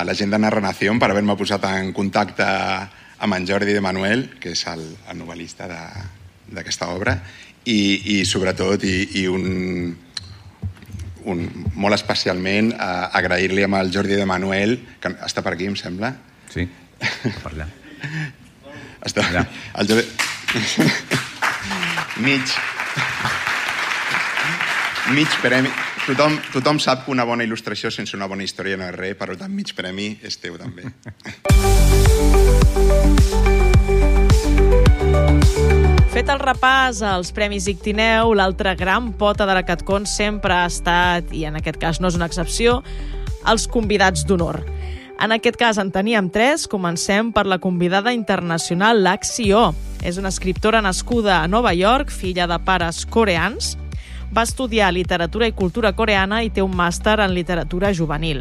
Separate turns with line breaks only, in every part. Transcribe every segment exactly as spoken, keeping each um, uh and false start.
a la gent de Narración per haver-me posat en contacte amb en Jordi de Manuel, que és el, el novel·lista d'aquesta obra, i, i sobretot, i, i un, un, molt especialment, uh, agrair-li amb el Jordi de Manuel, que està per aquí, em sembla.
Sí, per allà.
Està allà. El Jordi... mig... mig premi... Tothom, tothom sap que una bona il·lustració sense una bona història no és res, per tant, mig premi és teu, també.
Fet el repàs als Premis Ictineu, l'altra gran pota de la Catcon sempre ha estat, i en aquest cas no és una excepció, els convidats d'honor. En aquest cas en teníem tres. Comencem per la convidada internacional Laxi Oh. És una escriptora nascuda a Nova York, filla de pares coreans. Va estudiar literatura i cultura coreana i té un màster en literatura juvenil.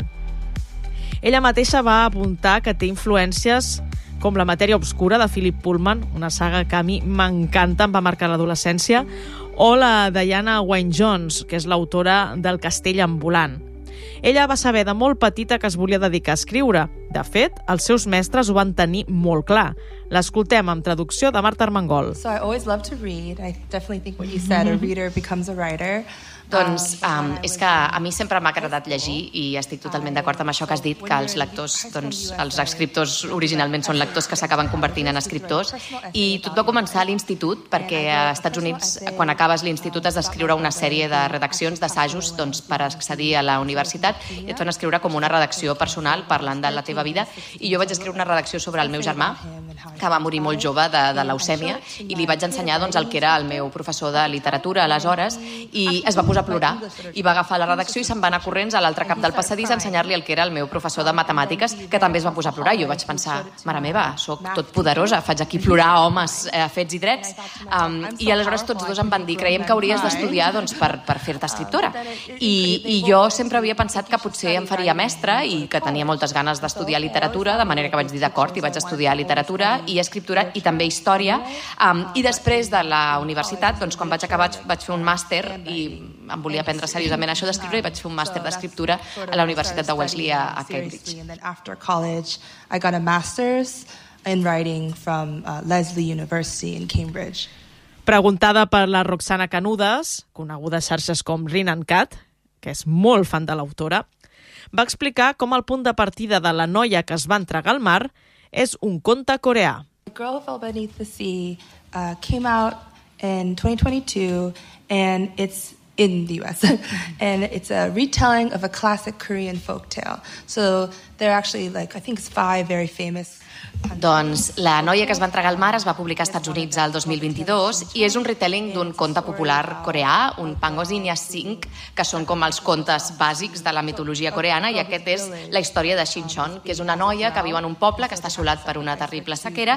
Ella mateixa va apuntar que té influències com La matèria obscura de Philip Pullman, una saga que a mi m'encanta, em va marcar l'adolescència, o la Diana Wynne-Jones, que és l'autora del Castell ambulant. Ella va saber de molt petita que es volia dedicar a escriure. De fet, els seus mestres ho van tenir molt clar. L'escoltem amb traducció de Marta Armengol.
So I always love to read. I definitely think what you said, a reader becomes a writer.
Doncs um, és que a mi sempre m'ha agradat llegir i estic totalment d'acord amb això que has dit, que els lectors, doncs, els escriptors originalment són lectors que s'acaben convertint en escriptors, i tot va començar a l'institut, perquè als Estats Units, quan acabes l'institut, has d'escriure una sèrie de redaccions, d'assajos, doncs, per accedir a la universitat, i et fan escriure com una redacció personal parlant de la teva vida, i jo vaig escriure una redacció sobre el meu germà, que va morir molt jove de, de leucèmia, i li vaig ensenyar doncs, el que era el meu professor de literatura aleshores, i es va posar a plorar, i va agafar la redacció i se'n va anar corrents a l'altre cap del passadís a ensenyar-li el que era el meu professor de matemàtiques, que també es va posar a plorar. Jo vaig pensar, mare meva, soc tot poderosa, faig aquí plorar homes eh, fets i drets, um, i aleshores tots dos em van dir, creiem que hauries d'estudiar doncs, per, per fer-te escriptora, I, i jo sempre havia pensat que potser em faria mestra i que tenia moltes ganes d'estudiar literatura, de manera que vaig dir d'acord i vaig estudiar literatura i escriptura i també història, um, i després de la universitat, doncs, quan vaig acabar vaig fer un màster i em volia prendre seriosament això d'escriure i vaig fer un màster d'escriptura a la Universitat de Wellesley a, a Cambridge.
And then after college, I got a master's in writing from uh, Lesley University in Cambridge.
Preguntada per la Roxana Canudes, coneguda a xarxes com Rin Cat, que és molt fan de l'autora, va explicar com el punt de partida de La noia que es va entregar al mar és un conte coreà.
The Girl Who Fell Beneath the Sea uh, came out in twenty twenty-two, and it's in the U S and it's a retelling of a classic Korean folktale. So there are actually, like, I think it's five very famous.
Doncs La noia que es va entregar al mar es va publicar als Estats Units el dos mil vint-i-dos i és un retelling d'un conte popular coreà, un Pangosinn cinc, que són com els contes bàsics de la mitologia coreana, i aquest és la història de Shin-chon, que és una noia que viu en un poble que està assolat per una terrible sequera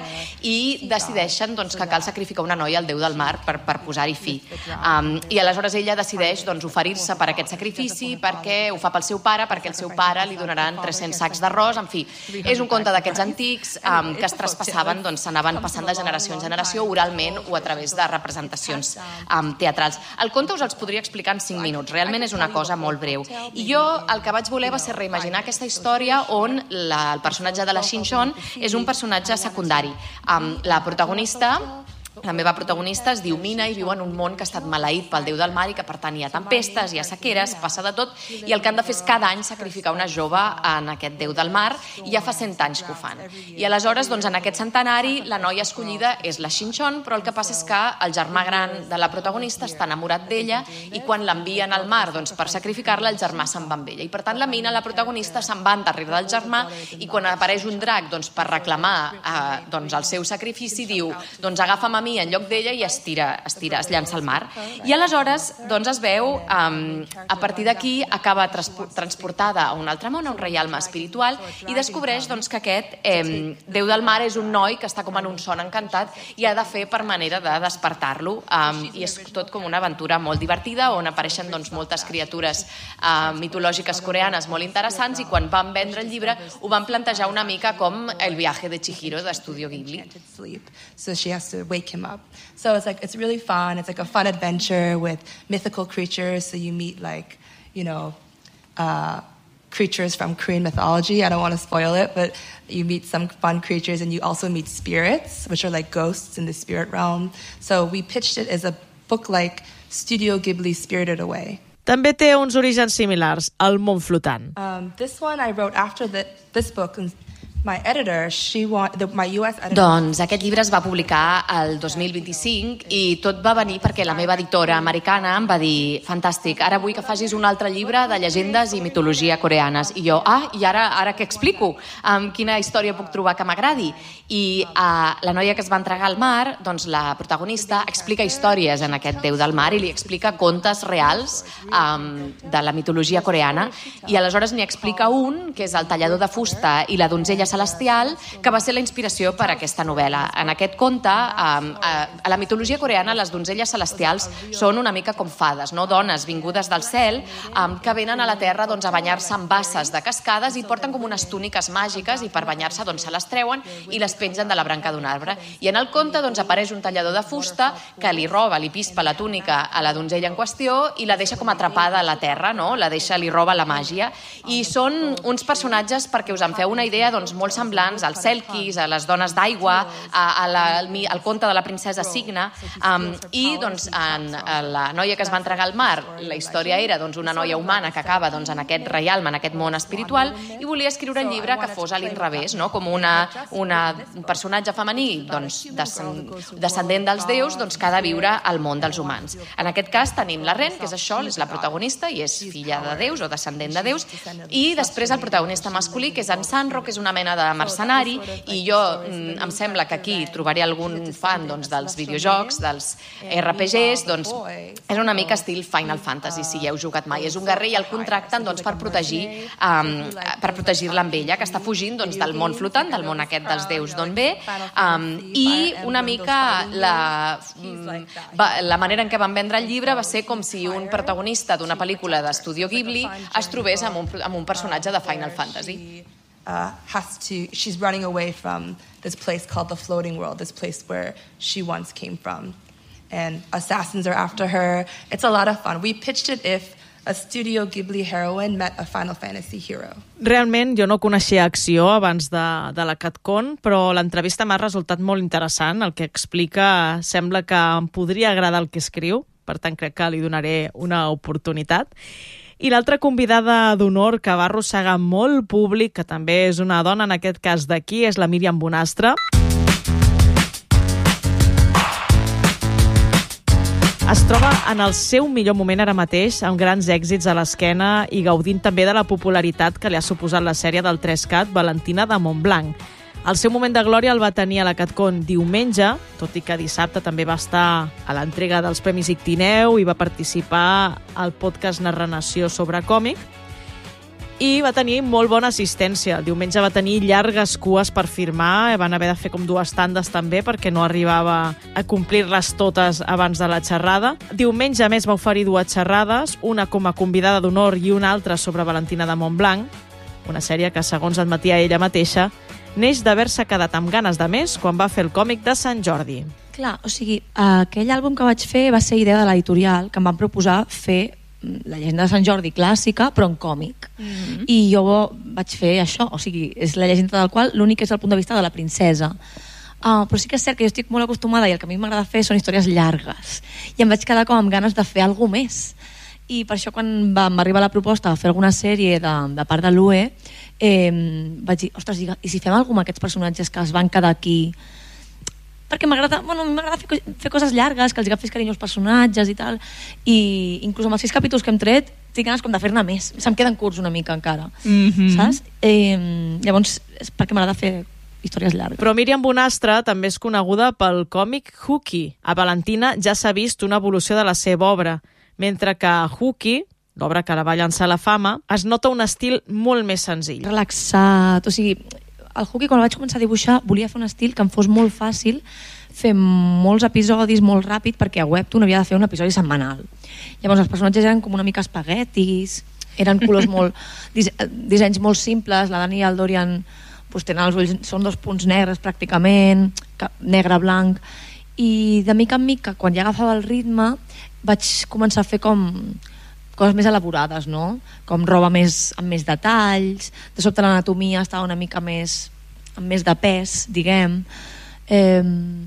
i decideixen doncs, que cal sacrificar una noia al déu del mar per, per posar-hi fi. Um, I aleshores ella decideix doncs, oferir-se per aquest sacrifici perquè ho fa pel seu pare, perquè el seu pare li donaran tres-cents sacs d'arròs, en fi. És un conte d'aquests antics um, que es traspassaven, doncs s'anaven passant de generació en generació oralment o a través de representacions um, teatrals. El conte us els podria explicar en cinc minuts, realment és una cosa molt breu. I jo el que vaig voler va ser reimaginar aquesta història on la, el personatge de la Shin-chon és un personatge secundari. Um, la protagonista... La meva protagonista es diu Mina i viu en un món que ha estat maleït pel déu del mar i que per tant hi ha tempestes, hi ha sequeres, passa de tot, i el que han de fer és cada any sacrificar una jove en aquest déu del mar, i ja fa cent anys que ho fan. I aleshores, doncs, en aquest centenari, la noia escollida és la Shin-chon, però el que passa és que el germà gran de la protagonista està enamorat d'ella i quan l'envien al mar doncs, per sacrificar-la, el germà se'n va amb ella. I per tant la Mina, la protagonista, se'n va darrere del germà i quan apareix un drac doncs, per reclamar eh, doncs, el seu sacrifici, diu, doncs agafa'm a mi en lloc d'ella i es tira, es tira, es llança al mar. I aleshores doncs, es veu, um, a partir d'aquí acaba transportada a un altre món, a un reialme espiritual, i descobreix doncs, que aquest eh, déu del mar és un noi que està com en un son encantat i ha de fer per manera de despertar-lo. Um, I és tot com una aventura molt divertida on apareixen doncs, moltes criatures uh, mitològiques coreanes molt interessants, i quan van vendre el llibre ho van plantejar una mica com El viaje de Chihiro d'Estudio Ghibli.
So she has to wake him up. So it's like it's really fun. It's like a fun adventure with mythical creatures. So you meet like, you know, uh, creatures from Korean mythology. I don't want to spoil it, but you meet some fun creatures, and you also meet spirits, which are like ghosts in the spirit realm. So we pitched it as a book like Studio Ghibli Spirited Away.
També té uns orígens similars, El món flotant.
Um, this one I wrote after the, this book. My editor, she want, the, my U S editor...
Doncs aquest llibre es va publicar el dos mil vint-i-cinc i tot va venir perquè la meva editora americana em va dir fantàstic, ara vull que facis un altre llibre de llegendes i mitologia coreanes. I jo, ah, i ara ara què explico? Um, quina història puc trobar que m'agradi? I uh, la noia que es va entregar al mar, doncs la protagonista explica històries en aquest déu del mar i li explica contes reals um, de la mitologia coreana. I aleshores n'hi explica un, que és el tallador de fusta i la donzella celestial, que va ser la inspiració per a aquesta novel·la. En aquest conte, a la mitologia coreana, les donzelles celestials són una mica com fades, no? Dones vingudes del cel que venen a la terra doncs, a banyar-se amb basses de cascades i porten com unes túniques màgiques i per banyar-se doncs, se les treuen i les pengen de la branca d'un arbre. I en el conte doncs, apareix un tallador de fusta que li roba, li pispa la túnica a la donzella en qüestió i la deixa com atrapada a la terra, no? La deixa, li roba la màgia. I són uns personatges, perquè us en feu una idea, doncs, molt semblants als Selkis, a les dones d'aigua, a, a la, al, al conte de la princesa Signa, um, i doncs, en, en la noia que es va entregar al mar, la història era doncs, una noia humana que acaba doncs, en aquest reialme, en aquest món espiritual, i volia escriure un llibre que fos a l'inrevés, no? Com una, una, un personatge femení doncs, descendent dels déus doncs, que ha de viure al món dels humans. En aquest cas tenim la Ren, que és això, és la protagonista i és filla de déus o descendent de déus, i després el protagonista masculí, que és en Sanro, que és una mena de mercenari, i jo mm, em sembla que aquí trobaré algun fan doncs, dels videojocs, dels R P Gs, doncs és una mica estil Final Fantasy, si hi heu jugat mai. És un guerrer i el contracten doncs, per protegir um, per protegir-la amb ella, que està fugint doncs, del món flotant, del món aquest dels déus d'on ve, um, i una mica la, va, la manera en què van vendre el llibre va ser com si un protagonista d'una pel·lícula d'Estudio Ghibli es trobés amb un, amb un personatge de Final Fantasy.
Uh, has to, she's running away from this place called the Floating World, this place where she once came from. And assassins are after her. It's a lot of fun. We pitched it if a Studio Ghibli heroine met a Final Fantasy hero.
Realment jo no coneixia Acció abans de, de la CatCon, però l'entrevista m'ha resultat molt interessant. El que explica sembla que em podria agradar el que escriu, per tant crec que li donaré una oportunitat. I l'altra convidada d'honor que va arrossegar molt públic, que també és una dona, en aquest cas d'aquí, és la Míriam Bonastre. Es troba en el seu millor moment ara mateix, amb grans èxits a l'esquena i gaudint també de la popularitat que li ha suposat la sèrie del tres cat Valentina de Montblanc. El seu moment de glòria el va tenir a la CatCon diumenge, tot i que dissabte també va estar a l'entrega dels Premis Ictineu i va participar al podcast Narració sobre còmic, i va tenir molt bona assistència. El diumenge va tenir llargues cues per firmar, van haver de fer com dues tandes també perquè no arribava a complir-les totes abans de la xerrada. Diumenge, a més, va oferir dues xerrades, una com a convidada d'honor i una altra sobre Valentina de Montblanc, una sèrie que, segons admetia ella mateixa, neix d'haver-se quedat amb ganes de més quan va fer el còmic de Sant Jordi.
Clar, o sigui, aquell àlbum que vaig fer va ser idea de l'editorial, que em van proposar fer la llegenda de Sant Jordi clàssica, però en còmic. Mm-hmm. I jo vaig fer això, o sigui, és la llegenda del qual l'únic és el punt de vista de la princesa. Uh, però sí que és cert que jo estic molt acostumada i el que a mi m'agrada fer són històries llargues. I em vaig quedar com amb ganes de fer alguna més. I per això quan va arribar la proposta de fer alguna sèrie de, de part de l'U E, eh, vaig dir, ostres, i si fem alguna amb aquests personatges que es van quedar aquí? Perquè m'agrada, bueno, m'agrada fer, fer coses llargues, que els agafis carinyo als personatges i tal, i inclús amb els sis capítols que hem tret tinc ganes com de fer-ne més, se'm queden curts una mica encara, mm-hmm. saps? Eh, llavors, és perquè m'agrada fer històries llargues.
Però Míriam Bonastre també és coneguda pel còmic Hooky. A Valentina ja s'ha vist una evolució de la seva obra, mentre que a Hooky, l'obra que la va llançar a la fama, es nota un estil molt més senzill.
Relaxat, o sigui, el Hooky quan el vaig començar a dibuixar volia fer un estil que em fos molt fàcil fer molts episodis molt ràpid, perquè a Webtoon havia de fer un episodi setmanal. Llavors els personatges eren com una mica espaguetis, eren colors molt dise dissenys molt simples, la Dani i el Dorian pues, tenen els ulls, són dos punts negres pràcticament, negre-blanc, i de mica en mica, quan ja agafava el ritme, vaig començar a fer com coses més elaborades, no? Com roba més, amb més detalls, de sobte l'anatomia estava una mica més amb més de pes, diguem. Eh,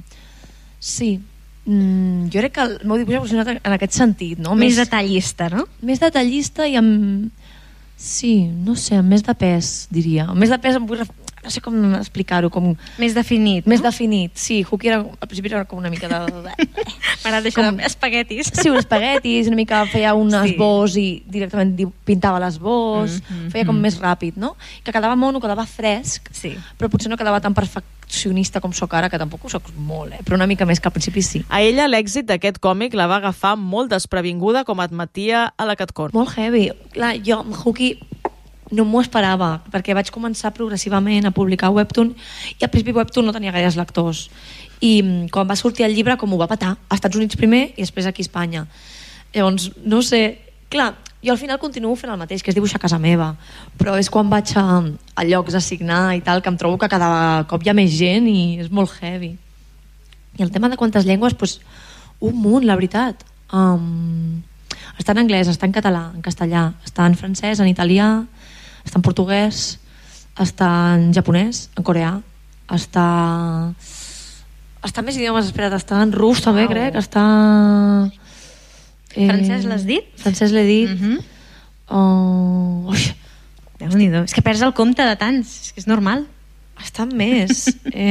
sí, mm, jo crec que el meu dibuix ha evolucionat en aquest sentit, no?
Més, més detallista, no?
Més detallista i amb... Sí, no sé, amb més de pes, diria. Amb més de pes em vull... Ref... No sé com explicar-ho, com...
Més definit,
Més
no?
definit, sí. Hooky era, al principi era com una mica de...
M'agrada deixar com... espaguetis.
Sí, uns espaguetis, una mica feia un sí. esbós i directament pintava l'esbós, mm -hmm. feia com més ràpid, no? Que quedava mono, quedava fresc,
sí.
però potser no quedava tan perfeccionista com sóc ara, que tampoc ho soc molt, eh? Però una mica més que al principi sí.
A ella l'èxit d'aquest còmic la va agafar molt desprevinguda, com admetia a la CatCon.
Molt heavy. Clar, jo amb Hooky no m'ho esperava, perquè vaig començar progressivament a publicar Webtoon i al principi Webtoon no tenia gaires lectors i quan va sortir el llibre com ho va petar, als Estats Units primer i després aquí a Espanya. Llavors, no sé, clar, jo al final continuo fent el mateix, que és dibuixar a casa meva, però és quan vaig a, a llocs a signar i tal, que em trobo que cada cop hi ha més gent i és molt heavy. I el tema de quantes llengües, doncs un munt, la veritat. Um, està en anglès, està en català, en castellà, està en francès, en italià, està en portuguès, està en japonès, en coreà, està... està en més idiomes, espera't, està en rus també, wow. crec, està...
Eh... Francès l'has dit?
Francès l'he dit.
Uh -huh.
oh... Ui.
Déu-n'hi-do. És que perds el compte de tants, és que és normal.
Estan més... eh...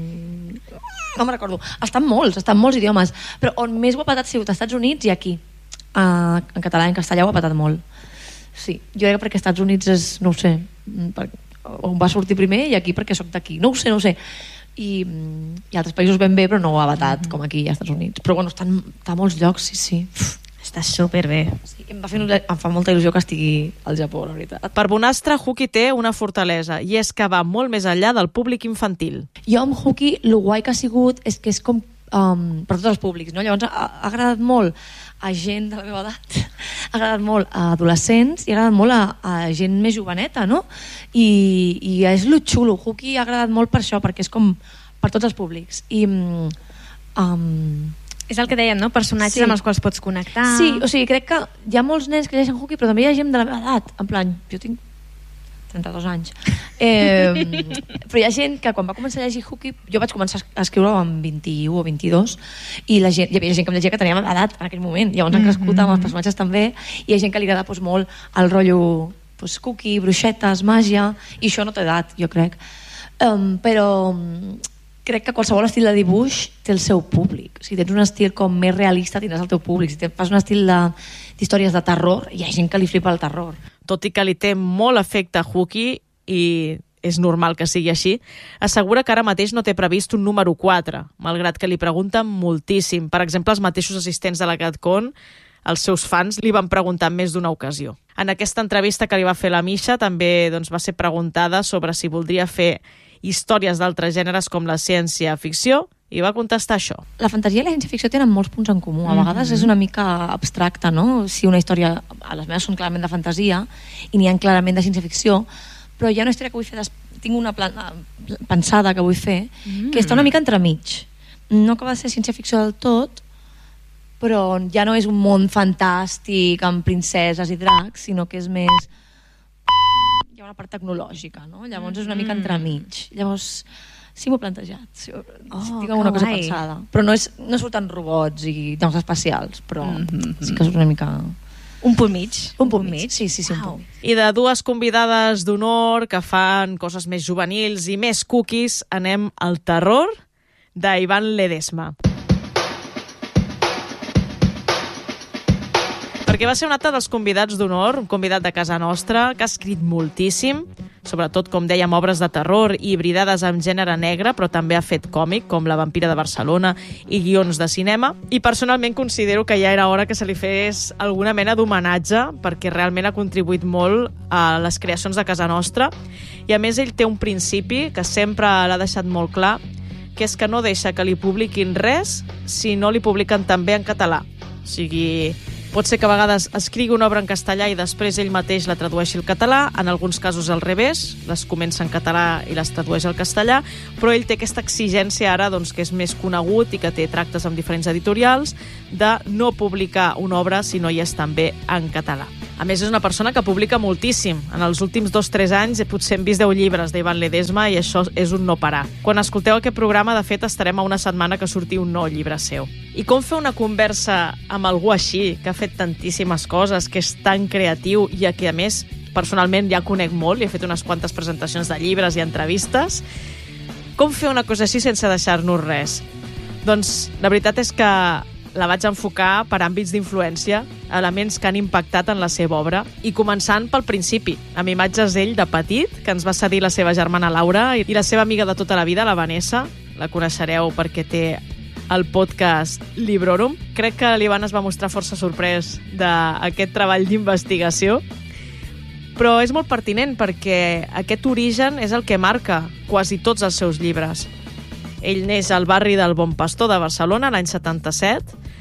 no me'n recordo. Estan molts, estan molts idiomes, però on més ho ha patat ha sigut als Estats Units i aquí. Uh, en català i en castellà ho ha patat molt. Sí, jo crec que perquè als Estats Units és, no ho sé, per, on va sortir primer i aquí perquè sóc d'aquí, no ho sé, no ho sé. I, i altres països ben bé, però no ho ha batat mm-hmm. com aquí als Estats Units. Però bueno, estan, està a molts llocs, sí, sí. Uf,
està superbé.
Sí, em, va fer, em fa molta il·lusió que estigui al Japó, la veritat.
Per Bonastre, Hooky té una fortalesa i és que va molt més enllà del públic infantil.
Jo amb Hooky, el guai que ha sigut és que és com um, per tots els públics, no? Llavors ha, ha agradat molt a gent de la meva edat, ha agradat molt a adolescents i ha agradat molt a, a gent més joveneta, no? I, i és lo xulo. Hooky ha agradat molt per això, perquè és com per tots els públics. I um,
és el que deien, no? Personatges sí. amb els quals pots connectar.
Sí, o sigui, crec que hi ha molts nens que llegeixen Hooky, però també hi ha gent de la meva edat. En plan, jo tinc trenta-dos anys. Eh, però hi ha gent que quan va començar a llegir Hooky, jo vaig començar a escriure amb vint-i-u o vint-i-dos i la gent, hi havia gent que em llegia que tenia edat en aquell moment, llavors han crescut mm-hmm. amb els personatges també, i hi ha gent que li agrada doncs, molt el rotllo doncs, cookie, bruixetes, màgia, i això no té edat, jo crec. Um, però crec que qualsevol estil de dibuix té el seu públic. Si tens un estil com més realista tindràs el teu públic. Si fas un estil d'històries de, de terror, hi ha gent que li flipa el terror.
Tot i que li té molt afecte a Hooky, i és normal que sigui així, assegura que ara mateix no té previst un número quatre, malgrat que li pregunten moltíssim. Per exemple, els mateixos assistents de la CatCon, els seus fans, li van preguntar en més d'una ocasió. En aquesta entrevista que li va fer la Misha també doncs, va ser preguntada sobre si voldria fer històries d'altres gèneres com la ciència-ficció, i va contestar això.
La fantasia i la ciència-ficció tenen molts punts en comú. A vegades mm-hmm. és una mica abstracta, no? Si una història... Les meves són clarament de fantasia i n'hi ha clarament de ciència-ficció, però hi ha una història que vull fer... Des... Tinc una plana pensada que vull fer, mm. que està una mica entremig. No acaba de ser ciència-ficció del tot, però ja no és un món fantàstic amb princeses i dracs, sinó que és més... Hi ha una part tecnològica, no? Llavors és una mica entremig. Llavors... Sí, m'ho he plantejat. Sí, oh, tinc alguna cosa guai. Pensada. Però no, és, no surten robots i naus espacials, però mm-hmm. sí que és una mica...
Un punt mig.
Un punt mig, sí, sí, sí, un punt mig.
I de dues convidades d'honor que fan coses més juvenils i més cookies, anem al terror d'Ivan Ledesma. Perquè va ser un altre dels convidats d'honor, un convidat de casa nostra, que ha escrit moltíssim, sobretot, com dèiem, obres de terror i hibridades amb gènere negre, però també ha fet còmic, com La vampira de Barcelona, i guions de cinema. I personalment considero que ja era hora que se li fes alguna mena d'homenatge, perquè realment ha contribuït molt a les creacions de casa nostra. I a més ell té un principi que sempre l'ha deixat molt clar, que és que no deixa que li publiquin res si no li publiquen també en català. O sigui, Pot ser que a vegades escrigui una obra en castellà i després ell mateix la tradueixi al català, en alguns casos al revés, les comença en català i les tradueix al castellà, però ell té aquesta exigència ara, doncs, que és més conegut i que té tractes amb diferents editorials, de no publicar una obra si no hi és també en català. A més, és una persona que publica moltíssim. En els últims dos o tres anys potser hem vist deu llibres d'Ivan Ledesma i això és un no parar. Quan escolteu aquest programa, de fet, estarem a una setmana que surti un nou llibre seu. I com fer una conversa amb algú així, que ha fet tantíssimes coses, que és tan creatiu i a qui, a més, personalment ja conec molt, i he fet unes quantes presentacions de llibres i entrevistes. Com fer una cosa així sense deixar-nos res? Doncs la veritat és que la vaig enfocar per àmbits d'influència, elements que han impactat en la seva obra, i començant pel principi, amb imatges d'ell de petit, que ens va cedir la seva germana Laura, i la seva amiga de tota la vida, la Vanessa. La coneixereu perquè té el podcast Librorum. Crec que l'Ivan es va mostrar força sorprès d'aquest treball d'investigació, però és molt pertinent perquè aquest origen és el que marca quasi tots els seus llibres. Ell neix al barri del Bon Pastor de Barcelona l'any setanta-set,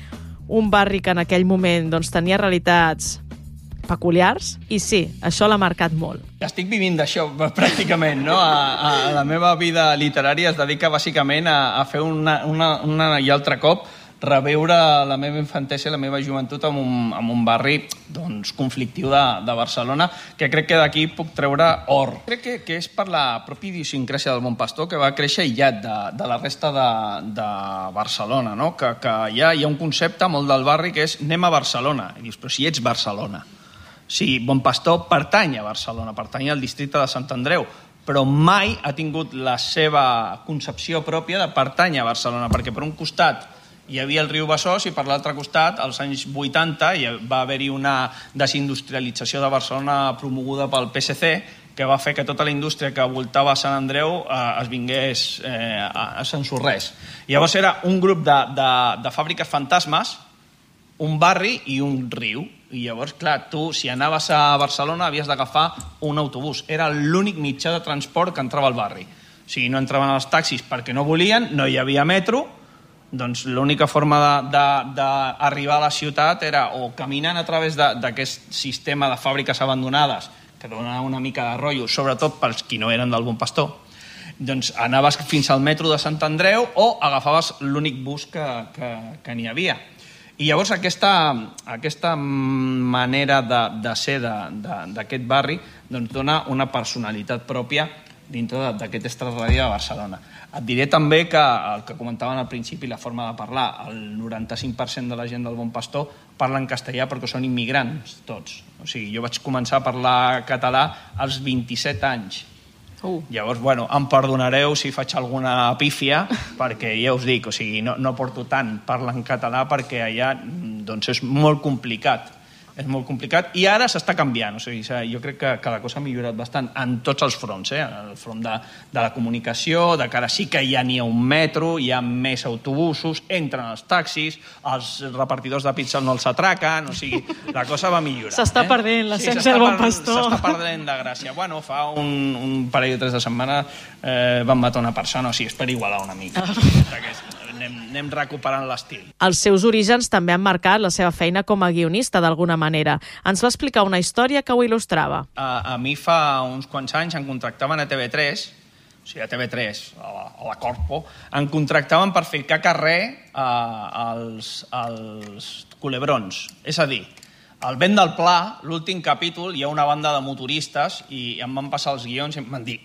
un barri que en aquell moment doncs, tenia realitats peculiars, i sí, això l'ha marcat molt.
Estic vivint d'això, pràcticament, no? A, a la meva vida literària es dedica bàsicament a, a fer una, una, una i altre cop reveure la meva infantesa i la meva joventut en un, en un barri doncs, conflictiu de, de Barcelona, que crec que d'aquí puc treure or. Crec que, que és per la pròpia idiosincràsia del Bon Pastor, que va créixer aïllat de, de la resta de, de Barcelona, no? que, que hi, ha, hi ha un concepte molt del barri que és anem a Barcelona. I dius, però si ets Barcelona. Sí, Bon Pastor pertany a Barcelona, pertany al districte de Sant Andreu, però mai ha tingut la seva concepció pròpia de pertany a Barcelona, perquè per un costat hi havia el riu Besòs i per l'altre costat, als anys vuitanta, va haver-hi una desindustrialització de Barcelona promoguda pel P S C, que va fer que tota la indústria que voltava a Sant Andreu eh, es vingués eh, a Sant Sorrès. Llavors era un grup de, de, de fàbriques fantasmes, un barri i un riu. I llavors, clar, tu, si anaves a Barcelona, havies d'agafar un autobús. Era l'únic mitjà de transport que entrava al barri. O sigui, no entraven els taxis perquè no volien, no hi havia metro, doncs l'única forma d'arribar a la ciutat era o caminant a través d'aquest sistema de fàbriques abandonades, que donava una mica de rotllo, sobretot pels qui no eren del Bon Pastor, doncs anaves fins al metro de Sant Andreu o agafaves l'únic bus que, que, que n'hi havia. I llavors aquesta, aquesta manera de, de ser d'aquest barri doncs dona una personalitat pròpia dintre d'aquest extraradi de Barcelona. Et diré també que el que comentaven al principi, la forma de parlar, el noranta-cinc per cent de la gent del Bon Pastor parla en castellà perquè són immigrants tots. O sigui, jo vaig començar a parlar català als vint-i-set anys. Uh. Llavors, bueno, em perdonareu si faig alguna pífia, perquè ja us dic, o sigui, no, no porto tant parlar en català perquè allà doncs, és molt complicat. És molt complicat i ara s'està canviant. O sigui, jo crec que, que la cosa ha millorat bastant en tots els fronts, eh? En el front de, de la comunicació, de que ara sí que ja n'hi ha un metro, hi ha més autobusos, entren els taxis, els repartidors de pizza no els atraquen, o sigui, la cosa va millorar.
S'està eh? perdent l'essència del Bon Pastor.
S'està perdent de gràcia. Bueno, fa un, un parell o tres de setmana eh, van matar una persona, o sigui, és per igualar una mica. Ah. Anem, anem recuperant l'estil.
Els seus orígens també han marcat la seva feina com a guionista, d'alguna manera. Ens va explicar una història que ho il·lustrava.
A, a mi fa uns quants anys em contractaven a T V tres, o sigui, a T V tres, a la, a la Corpo, em contractaven per ficar carrer a, als, als culebrons. És a dir, al Vent del Pla, l'últim capítol, hi ha una banda de motoristes i em van passar els guions i em van dir...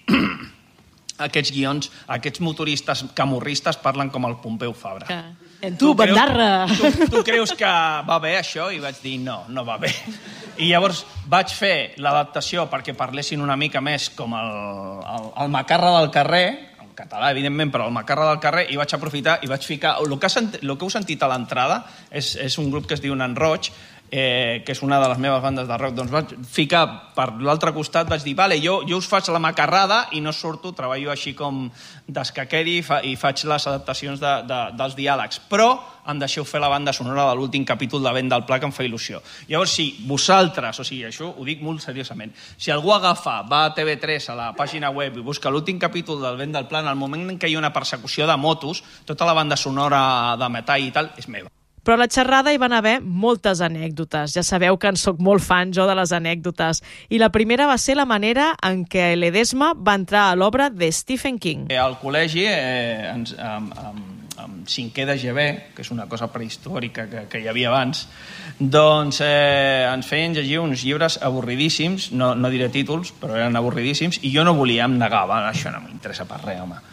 Aquests guions, aquests motoristes camorristes parlen com el Pompeu Fabra.
Que... En tu, bandarra!
Tu, tu creus que va bé això? I vaig dir, no, no va bé. I llavors vaig fer l'adaptació perquè parlessin una mica més com el, el, el macarra del carrer, en català, evidentment, però el macarra del carrer, i vaig aprofitar i vaig ficar... El que, sent, el que heu sentit a l'entrada és, és un grup que es diu Nan Roig, Eh, que és una de les meves bandes de rock, doncs vaig ficar per l'altre costat, vaig dir, vale, jo, jo us faig la macarrada i no surto, treballo així com d'escaqueri i, fa, i faig les adaptacions de, de, dels diàlegs, però em deixeu fer la banda sonora de l'últim capítol de Vent del Pla, que em fa il·lusió. Llavors, si vosaltres, o sigui, això ho dic molt seriosament, si algú agafa, va a T V tres, a la pàgina web, i busca l'últim capítol del Vent del Pla, en el moment en què hi ha una persecució de motos, tota la banda sonora de metall i tal, és meva.
Però a la xerrada hi van haver moltes anècdotes. Ja sabeu que en soc molt fan jo de les anècdotes. I la primera va ser la manera en què Ledesma va entrar a l'obra de Stephen King.
Al col·legi, eh, ens, amb, amb, amb cinquè de G B, que és una cosa prehistòrica que, que hi havia abans, doncs eh, ens feien llegir uns llibres avorridíssims, no, no diré títols, però eren avorridíssims, i jo no volia, em negava, això no m'interessa per res, home.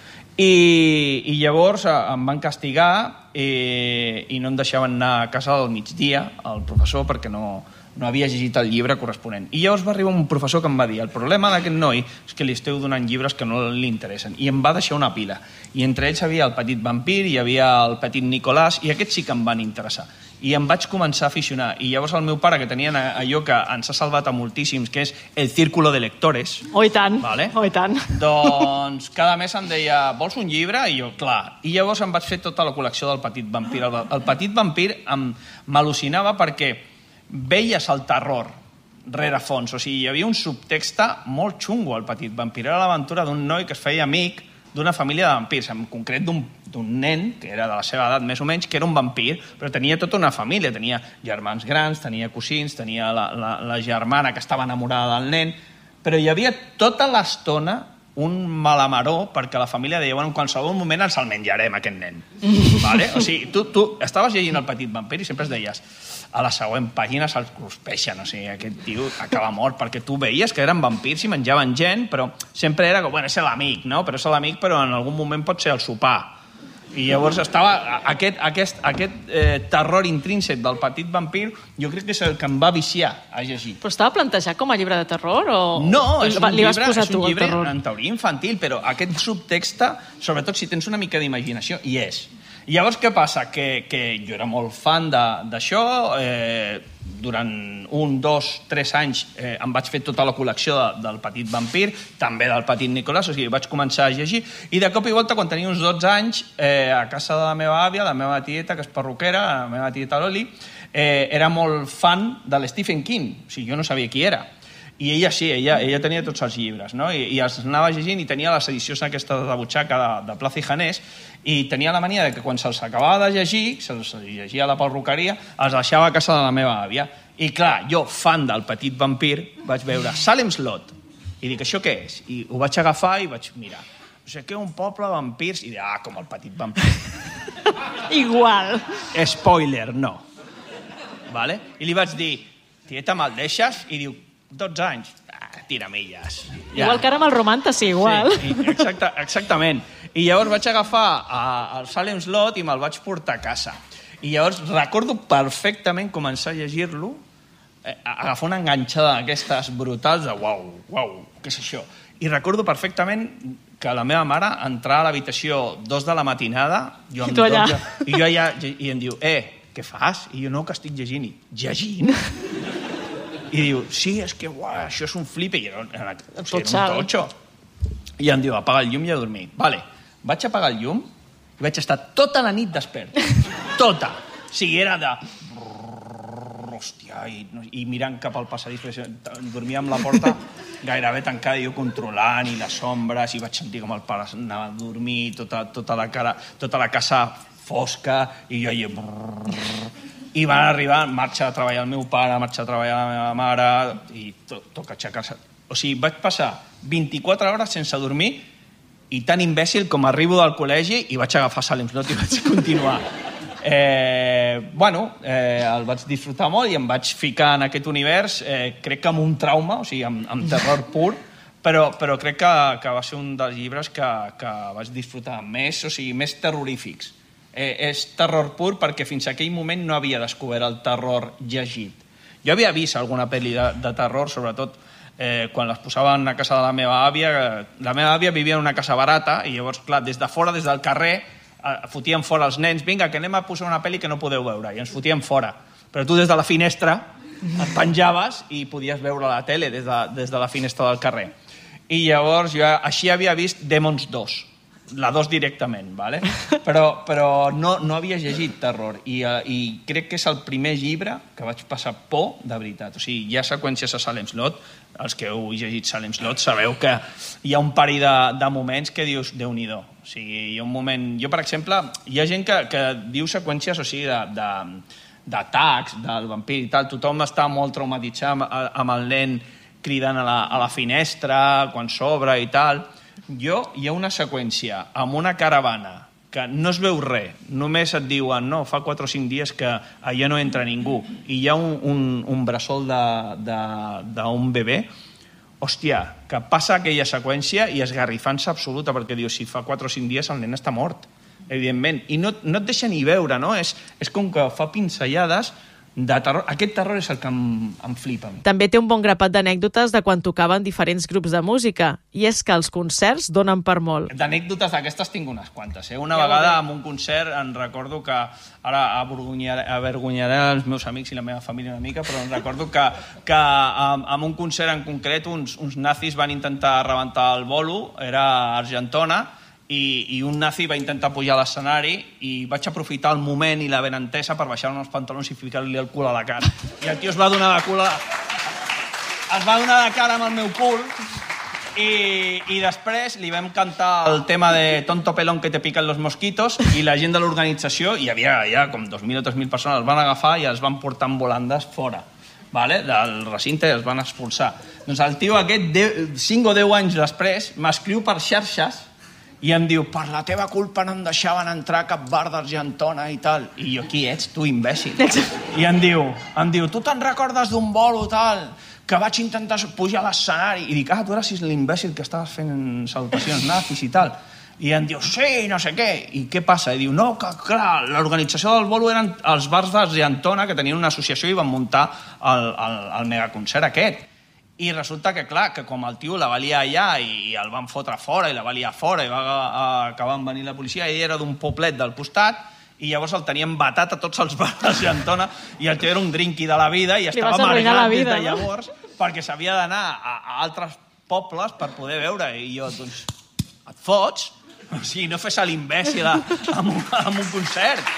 I, i llavors em van castigar i, i no em deixaven anar a casa al migdia, el professor, perquè no, no havia llegit el llibre corresponent. I llavors va arribar un professor que em va dir el problema d'aquest noi és que li esteu donant llibres que no li interessen. I em va deixar una pila. I entre ells hi havia el petit vampir, hi havia el petit Nicolàs, i aquests sí que em van interessar. I em vaig començar a aficionar. I llavors el meu pare, que tenia allò que ens ha salvat a moltíssims, que és el círculo de lectores.
Oh, i tant,
vale?
oh, i tant.
Doncs cada mes em deia, vols un llibre? I jo, clar. I llavors em vaig fer tota la col·lecció del petit vampir. El, el petit vampir m'al·lucinava perquè veies el terror rerefons. O sigui, hi havia un subtext molt xungo al petit vampir. Era l'aventura d'un noi que es feia amic d'una família de vampirs, en concret d'un nen, que era de la seva edat més o menys, que era un vampir, però tenia tota una família, tenia germans grans, tenia cosins, tenia la, la, la germana que estava enamorada del nen, però hi havia tota l'estona un malamaró perquè la família deia, bueno, en qualsevol moment ens el menjarem, aquest nen. Vale? O sigui, tu, tu estaves llegint el petit vampir i sempre es deies, a la següent pàgina se'l cruspeixen, o sigui, aquest tio acaba mort, perquè tu veies que eren vampirs i menjaven gent, però sempre era, bueno, és l'amic, no? Però és l'amic, però en algun moment pot ser el sopar. I llavors estava aquest, aquest, aquest eh, terror intrínsec del petit vampir, jo crec que és el que em va viciar a llegir.
Però estava plantejat com a llibre de terror? O...
No, és un
Li vas
llibre,
posar
és un
tu,
llibre
terror?
en teoria infantil, però aquest subtext, sobretot si tens una mica d'imaginació, hi és. I llavors què passa? Que, que jo era molt fan d'això, eh, durant un, dos, tres anys eh, em vaig fer tota la col·lecció de, del petit vampir, també del petit Nicolàs, o sigui, vaig començar a llegir, i de cop i volta, quan tenia uns dotze anys, eh, a casa de la meva àvia, la meva tieta, que és perruquera, la meva tieta Loli, eh, era molt fan de l'Stephen King, o sigui, jo no sabia qui era. I ella sí, ella, ella tenia tots els llibres, no? I, i els anava llegint i tenia les edicions aquesta de butxaca de, de Plaza i Janés, i tenia la mania de que quan se'ls acabava de llegir, se'ls llegia a la perruqueria, els deixava a casa de la meva àvia. I clar, jo, fan del petit vampir, vaig veure Salem's Lot, i dic, això què és? I ho vaig agafar i vaig mirar. No sé què, un poble de vampirs, i dic, ah, com el petit vampir.
Igual.
Spoiler, no. Vale? I li vaig dir, tieta, me'l deixes? I diu, dotze anys, ah, tiramilles. Ja.
Igual que ara amb el Romantasy, igual.
Sí, exacte, exactament. I llavors vaig agafar a, el Salem's Lot i me'l vaig portar a casa. I llavors recordo perfectament començar a llegir-lo, eh, agafar una enganxada d'aquestes brutals de uau, uau, què és això? I recordo perfectament que la meva mare entrava a l'habitació dos de la matinada, jo
I tu allà.
dotze, i jo allà, i em diu, eh, què fas? I jo, no, que estic llegint. I, llegint? I diu, sí, és que uah, això és un flip, i era, era, era un totxo. I em diu, apaga el llum i a dormir. Vale, vaig apagar el llum i vaig estar tota la nit despert. Tota. O sigui, era de... Hòstia, i, i mirant cap al passadís, dormia amb la porta gairebé tancada, i jo controlant, i les ombres, i vaig sentir com el pare anava a dormir, tota, tota la cara, tota la casa fosca, i jo allà... I van arribar, marxa a treballar el meu pare, marxa a treballar la meva mare, i to, toca aixecar-se. O sigui, vaig passar vint-i-quatre hores sense dormir, i tan imbècil com arribo del col·legi, i vaig agafar Salem's Lot i vaig continuar. Eh, bueno, eh, el vaig disfrutar molt i em vaig ficar en aquest univers, eh, crec que amb un trauma, o sigui, amb, amb terror pur, però, però crec que, que va ser un dels llibres que, que vaig disfrutar més, o sigui, més terrorífics. Eh, és terror pur perquè fins a aquell moment no havia descobert el terror llegit. Jo havia vist alguna pel·li de, de terror, sobretot eh, quan les posaven a casa de la meva àvia. La meva àvia vivia en una casa barata i llavors, clar, des de fora, des del carrer, eh, fotien fora els nens. Vinga, que anem a posar una pel·li que no podeu veure. I ens fotien fora. Però tu des de la finestra et penjaves i podies veure la tele des de, des de la finestra del carrer. I llavors jo així havia vist Demons dos. la dos directament, ¿vale? però, però no, no havia llegit terror i, uh, i crec que és el primer llibre que vaig passar por de veritat. O sigui, hi ha seqüències a Salem's Lot, els que heu llegit Salem's Lot sabeu que hi ha un parell de, de moments que dius, Déu-n'hi-do. O sigui, hi ha un moment... Jo, per exemple, hi ha gent que, que diu seqüències, o sigui, de, de, d'atacs del vampir i tal, tothom està molt traumatitzat amb, amb el nen cridant a la, a la finestra quan s'obre i tal. Jo, hi ha una seqüència amb una caravana que no es veu res, només et diuen no, fa quatre o cinc dies que allà no entra ningú i hi ha un, un, un bressol d'un bebè, hòstia, que passa aquella seqüència i esgarrifança absoluta perquè dius, si fa quatre o cinc dies el nen està mort, evidentment, i no, no et deixa ni veure, no? És, és com que fa pinzellades de terror. Aquest terror és el que em, em flipa.
També té un bon grapat d'anècdotes de quan tocaven diferents grups de música, i és que els concerts donen per molt.
D'anècdotes d'aquestes tinc unes quantes. Eh? Una ja vegada en un concert em recordo que, ara avergonyaré els meus amics i la meva família una mica, però em recordo que, que en un concert en concret uns, uns nazis van intentar rebentar el bolo, era a Argentona, I, i un nazi va intentar pujar a l'escenari i vaig aprofitar el moment i la benentesa per baixar-me els pantalons i ficar-li el cul a la cara. I el tio es va donar de cul a... es va donar de cara amb el meu cul i, i després li vam cantar el tema de Tonto pelón que te pican los mosquitos i la gent de l'organització, hi havia ja com dos mil o tres mil persones, els van agafar i els van portar en volandes fora. Vale? Del recinte i els van expulsar. Doncs el tio aquest, cinc o deu anys després, m'escriu per xarxes i em diu, per la teva culpa no em deixaven entrar a cap bar d'Argentona i tal. I jo, qui ets, tu, imbècil? I em diu, em diu, tu te'n recordes d'un bolo tal, que vaig intentar pujar a l'escenari? I dic, ah, tu eres l'imbècil que estaves fent salutacions nazis i tal. I em diu, sí, no sé què. I què passa? I diu, no, que clar, l'organització del bolo eren els bars d'Argentona que tenien una associació i van muntar el, el, el megaconcert aquest. I resulta que, clar, que com el tio la va liar allà i el van fotre fora i la va liar fora i va acabar amb venir la policia, ell era d'un poblet del costat i llavors el tenien batat a tots els bars d'Argentona i el tio era un drinqui de la vida i estava amargat des de llavors perquè s'havia d'anar a, a altres pobles per poder veure. I jo, doncs, et fots? O sigui, no fes a l'imbècil en un, en un concert.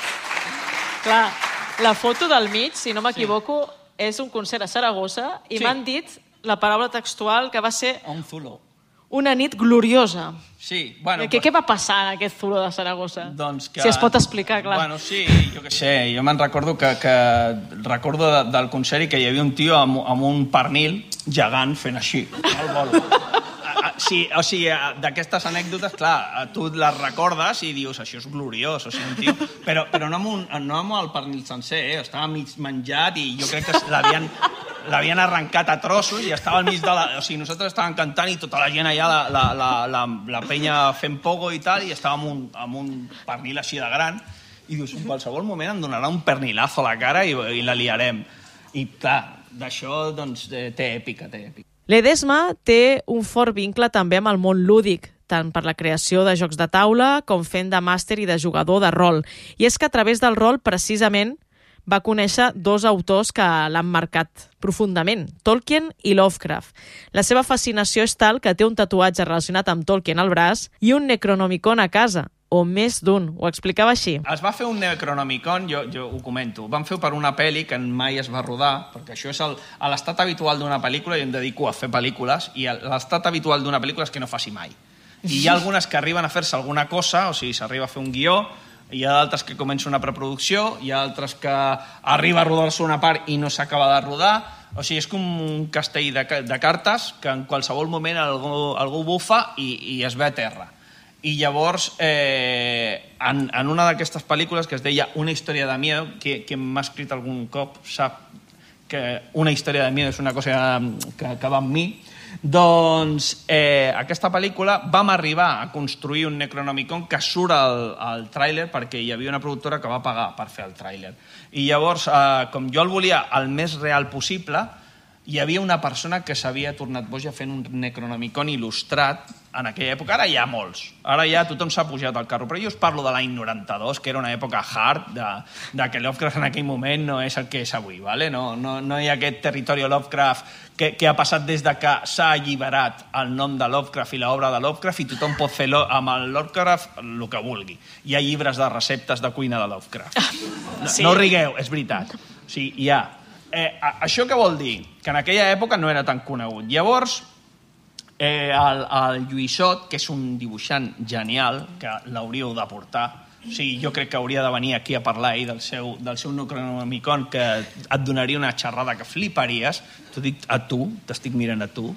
Clar, la foto del mig, si no m'equivoco, sí. És un concert a Saragossa i sí. M'han dit la paraula textual que va ser
un zulo.
Una nit gloriosa.
Sí, bueno...
Què, què va passar en aquest zulo de Saragossa?
Doncs que...
Si es pot explicar, clar.
Bueno, sí, jo què sé, jo me'n recordo que, que recordo de, del concert i que hi havia un tio amb, amb un pernil gegant fent així, al bolo. Sí, o sigui, d'aquestes anècdotes, clar, tu les recordes i dius, això és gloriós, o sigui, un tio... Però, però no, amb un, no amb el pernil sencer, eh? Estava mig menjat i jo crec que l'havien l'havien arrencat a trossos i estava al mig de la... O sigui, nosaltres estàvem cantant i tota la gent allà, la, la, la, la, la penya fent pogo i tal, i estava amb un, amb un pernil així de gran, i dius, en qualsevol moment em donarà un pernilazo a la cara i, i la liarem. I, clar, d'això, doncs, té èpica, té èpica.
Ledesma té un fort vincle també amb el món lúdic, tant per la creació de jocs de taula com fent de màster i de jugador de rol. I és que a través del rol, precisament, va conèixer dos autors que l'han marcat profundament, Tolkien i Lovecraft. La seva fascinació és tal que té un tatuatge relacionat amb Tolkien al braç i un Necronomicon a casa, o més d'un. Ho explicava així.
Es va fer un Necronomicon, jo, jo ho comento, van fer per una pel·li que mai es va rodar, perquè això és el, l'estat habitual d'una pel·lícula, i em dedico a fer pel·lícules, i l'estat habitual d'una pel·lícula és que no faci mai. I hi ha algunes que arriben a fer-se alguna cosa, o sigui, s'arriba a fer un guió, hi ha d'altres que comença una preproducció, hi ha altres que arriba a rodar-se una part i no s'acaba de rodar, o sigui, és com un castell de, de cartes que en qualsevol moment algú, algú bufa i, i es ve a terra. I llavors, eh, en, en una d'aquestes pel·lícules que es deia Una història de miedo, que, que m'ha escrit algun cop sap que una història de miedo és una cosa que, que va amb mi, doncs eh, aquesta pel·lícula vam arribar a construir un Necronomicon que surt al, al tràiler perquè hi havia una productora que va pagar per fer el tràiler. I llavors, eh, com jo el volia el més real possible, hi havia una persona que s'havia tornat boja fent un Necronomicon il·lustrat en aquella època. Ara hi ha molts, ara ja tothom s'ha pujat al carro, però jo us parlo de l'any noranta-dos, que era una època hard, de, de que Lovecraft en aquell moment no és el que és avui, ¿vale? no, no, no hi ha aquest territori Lovecraft que, que ha passat des de que s'ha alliberat el nom de Lovecraft i l'obra de Lovecraft, i tothom pot fer amb el Lovecraft el que vulgui. Hi ha llibres de receptes de cuina de Lovecraft. No, sí. no rigueu, és veritat. O sigui, hi ha. Eh, això què vol dir? Que en aquella època no era tan conegut. Llavors, eh, el, el Lluïssot, que és un dibuixant genial, que l'hauríeu de portar, o sigui, jo crec que hauria de venir aquí a parlar ell del seu, del seu Necronomicon, que et donaria una xerrada que fliparies. T'ho dic a tu, t'estic mirant a tu.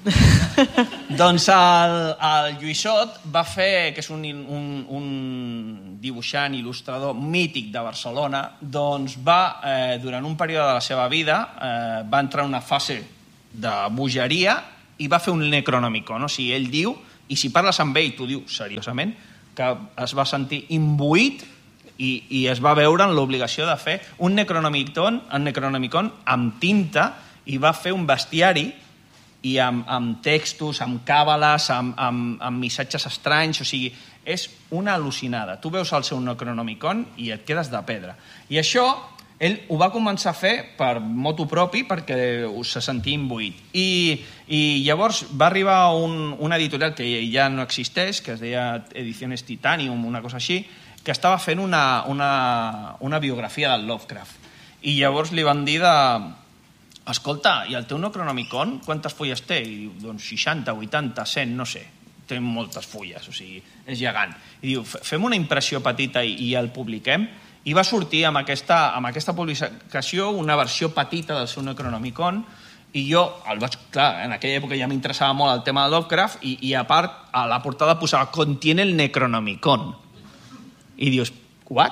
Doncs el, el Lluïssot va fer, que és un, un, un dibuixant, il·lustrador mític de Barcelona, doncs va, eh, durant un període de la seva vida, eh, va entrar en una fase de bogeria i va fer un Necronomicon. O sigui, ell diu, i si parles amb ell, t'ho diu seriosament, que es va sentir imbuït i, i es va veure en l'obligació de fer un Necronomicon, un Necronomicon amb tinta, i va fer un bestiari i amb, amb textos, amb càbales, amb, amb, amb missatges estranys, o sigui, és una al·lucinada. Tu veus el seu Necronomicon i et quedes de pedra. I això ell ho va començar a fer per motu propi, perquè se sentia imbuït. I, i llavors va arribar un, una editorial que ja no existeix, que es deia Ediciones Titanium, una cosa així, que estava fent una, una, una biografia del Lovecraft. I llavors li van dir de... Escolta, i el teu Necronomicon quantes fulles té? I diu, doncs seixanta, vuitanta, cent, no sé. Té moltes fulles, o sigui, és gegant. I diu, fem una impressió petita i, i el publiquem. I va sortir amb aquesta, amb aquesta publicació una versió petita del seu Necronomicon, i jo, el vaig, clar, en aquella època ja m'interessava molt el tema de Lovecraft, i, i a part, a la portada posava Contiene el Necronomicon. I dius, what?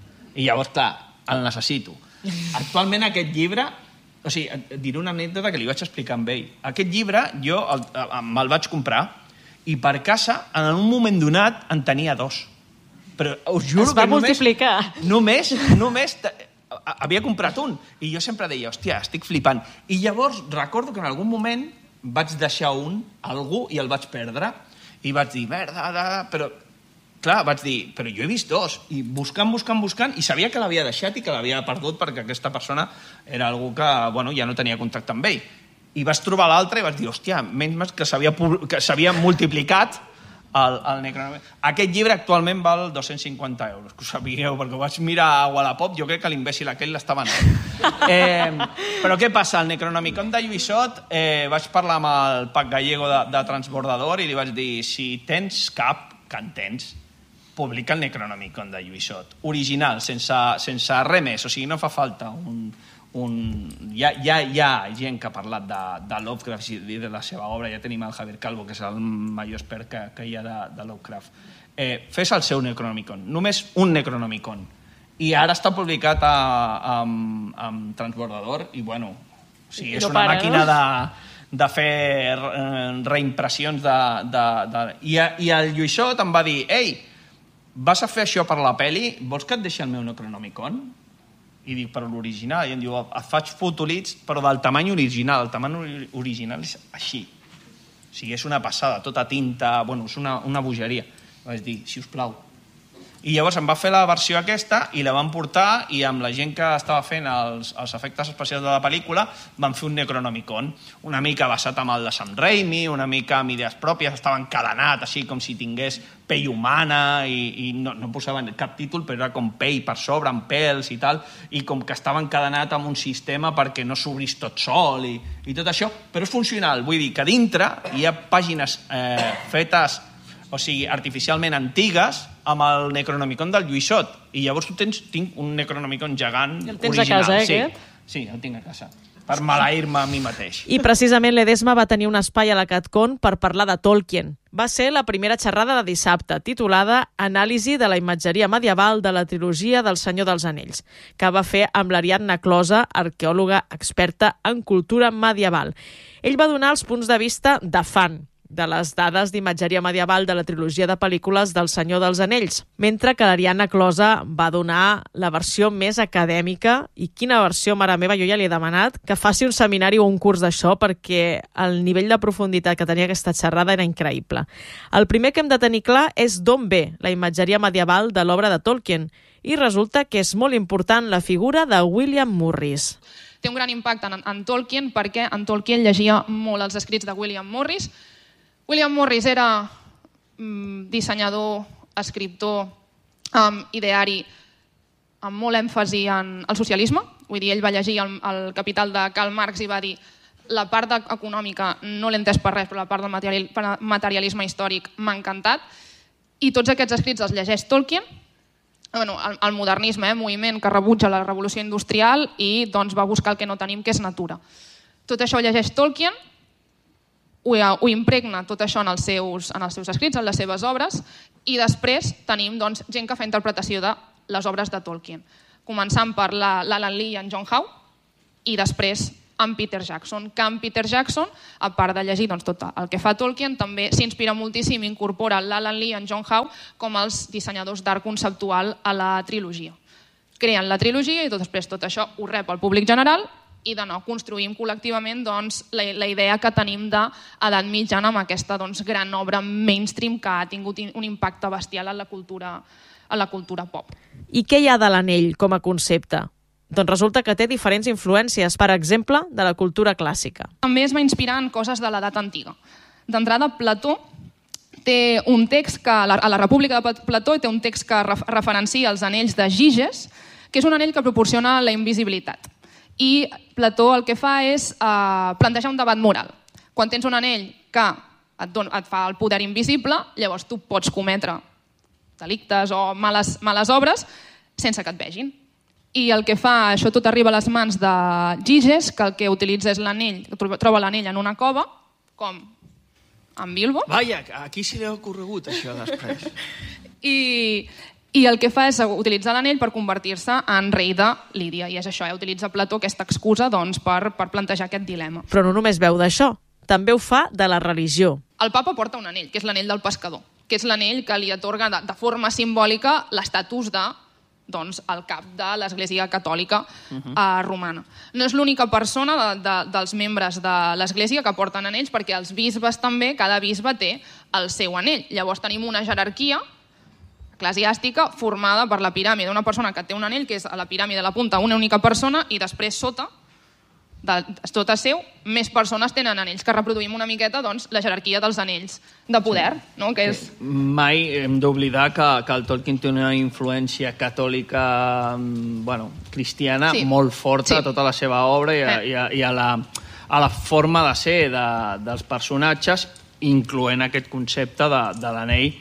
I llavors, clar, el necessito. Actualment aquest llibre, o sigui, et diré una anècdota que li vaig explicar amb ell. Aquest llibre jo el, me'l vaig comprar i per casa, en un moment donat, en tenia dos. Però us juro
es va
que només,
multiplicar.
Només, només havia comprat un. I jo sempre deia, hòstia, estic flipant. I llavors recordo que en algun moment vaig deixar un, algú, i el vaig perdre. I vaig dir, merda, però... Clar, vaig dir, però jo he vist dos. I buscant, buscant, buscant, i sabia que l'havia deixat i que l'havia perdut perquè aquesta persona era algú que, bueno, ja no tenia contacte amb ell. I vas trobar l'altre i vas dir, hòstia, menys que s'havia multiplicat el, el Necronomicon. Aquest llibre actualment val dos-cents cinquanta euros, que ho sapigueu, perquè ho vaig mirar a Wallapop, jo crec que l'imbècil aquell l'estava anant. Eh, però què passa? El Necronomicon de Lluïssot, eh, vaig parlar amb el Pac Gallego de, de Transbordador i li vaig dir, si tens cap, que en tens, publica el Necronomicon de Lluïssot, original, sense, sense res més, o sigui, no fa falta un... un... Hi, ha, hi, ha, hi ha gent que ha parlat de, de Lovecraft i de la seva obra, ja tenim el Javier Calvo, que és el major expert que, que hi ha de, de Lovecraft. Eh, fes el seu Necronomicon, només un Necronomicon, i ara està publicat a, a, a, a Transbordador, i bueno, o sigui, és no una para, màquina no? de... de fer reimpressions de... de, de... I, I el Lluïssot em va dir, ei, vas a fer això per la peli, vols que et deixi el meu Necronomicon? I dic, però l'original. I em diu, et faig fotolits, però del tamany original. El tamany original és així. O sigui, és una passada, tota tinta, bueno, és una, una bogeria. Vaig dir, si us plau. I llavors em va fer la versió aquesta i la van portar, i amb la gent que estava fent els, els efectes especials de la pel·lícula van fer un Necronomicon, una mica basat amb el de Sam Raimi, una mica amb idees pròpies, estava encadenat així com si tingués pell humana, i, i no, no posaven cap títol, però era com pell per sobre, amb pèls i tal, i com que estava encadenat amb un sistema perquè no s'obrís tot sol i, i tot això, però és funcional, vull dir que dintre hi ha pàgines eh, fetes, o sigui, artificialment antigues, amb el Necronomicon del Lluïssot. I llavors tu tens, tinc un Necronomicon gegant original. El tens
original. A casa, eh,
sí,
aquest?
Sí, el tinc a casa, per maleir-me a mi mateix.
I precisament l'Edesma va tenir un espai a la CatCon per parlar de Tolkien. Va ser la primera xerrada de dissabte, titulada Anàlisi de la imatgeria medieval de la trilogia del Senyor dels Anells, que va fer amb l'Ariadna Closa, arqueòloga experta en cultura medieval. Ell va donar els punts de vista de fan de les dades d'imatgeria medieval de la trilogia de pel·lícules del Senyor dels Anells, mentre que l'Ariadna Closa va donar la versió més acadèmica. I quina versió, mare meva, jo ja li he demanat que faci un seminari o un curs d'això, perquè el nivell de profunditat que tenia aquesta xerrada era increïble. El primer que hem de tenir clar és d'on ve la imatgeria medieval de l'obra de Tolkien, i resulta que és molt important la figura de William Morris.
Té un gran impacte en, en Tolkien perquè en Tolkien llegia molt els escrits de William Morris. William Morris era mm, dissenyador, escriptor, um, ideari, amb molt èmfasi en el socialisme. Vull dir, ell va llegir el, el Capital de Karl Marx i va dir la part econòmica no l'he entès per res, però la part del material, materialisme històric m'ha encantat. I tots aquests escrits els llegeix Tolkien. Bueno, el, el modernisme, eh, moviment que rebutja la revolució industrial i doncs, va buscar el que no tenim, que és natura. Tot això ho llegeix Tolkien, ho, ho impregna tot això en els, seus, en els seus escrits, en les seves obres, i després tenim doncs, gent que fa interpretació de les obres de Tolkien, començant per l'Alan Lee i en John Howe, i després en Peter Jackson, que en Peter Jackson, a part de llegir doncs, tot el que fa Tolkien, també s'inspira moltíssim i incorpora l'Alan Lee i en John Howe com els dissenyadors d'art conceptual a la trilogia. Creen la trilogia i tot, després tot això ho rep al públic general i de nou construïm col·lectivament doncs, la, la idea que tenim d'edat mitjana amb aquesta doncs, gran obra mainstream que ha tingut un impacte bestial en la cultura, en la cultura pop.
I què hi ha de l'anell com a concepte? Doncs resulta que té diferents influències, per exemple, de la cultura clàssica.
També es va inspirar en coses de l'edat antiga. D'entrada, Plató té un text que, a la República de Plató té un text que referencia els anells de Giges, que és un anell que proporciona la invisibilitat. I Plató el que fa és eh, plantejar un debat moral. Quan tens un anell que et, don, et fa el poder invisible, llavors tu pots cometre delictes o males, males obres sense que et vegin. I el que fa, això tot arriba a les mans de Giges, que el que utilitza és l'anell, troba l'anell en una cova, com en Bilbo.
Vaja, aquí se li ha ocorregut això després.
I... I el que fa és utilitzar l'anell per convertir-se en rei de Lídia. I és això, eh? Utilitza Plató aquesta excusa doncs, per, per plantejar aquest dilema.
Però no només veu d'això, també ho fa de la religió.
El papa porta un anell, que és l'anell del pescador, que és l'anell que li atorga de, de forma simbòlica l'estatus de doncs, el cap de l'Església Catòlica uh-huh. eh, romana. No és l'única persona de, de, dels membres de l'Església que porten anells, perquè els bisbes també, cada bisbe té el seu anell. Llavors tenim una jerarquia eclesiàstica formada per la piràmide. Una persona que té un anell, que és a la piràmide de la punta una única persona, i després sota, de, sota seu, més persones tenen anells, que reproduïm una miqueta doncs, la jerarquia dels anells de poder. Sí. No? Que és...
Mai hem d'oblidar que, que el Tolkien té una influència catòlica, bueno, cristiana, sí. molt forta sí. a tota la seva obra i a, eh. i a, i a, la, a la forma de ser de, dels personatges, incloent aquest concepte de, de l'anell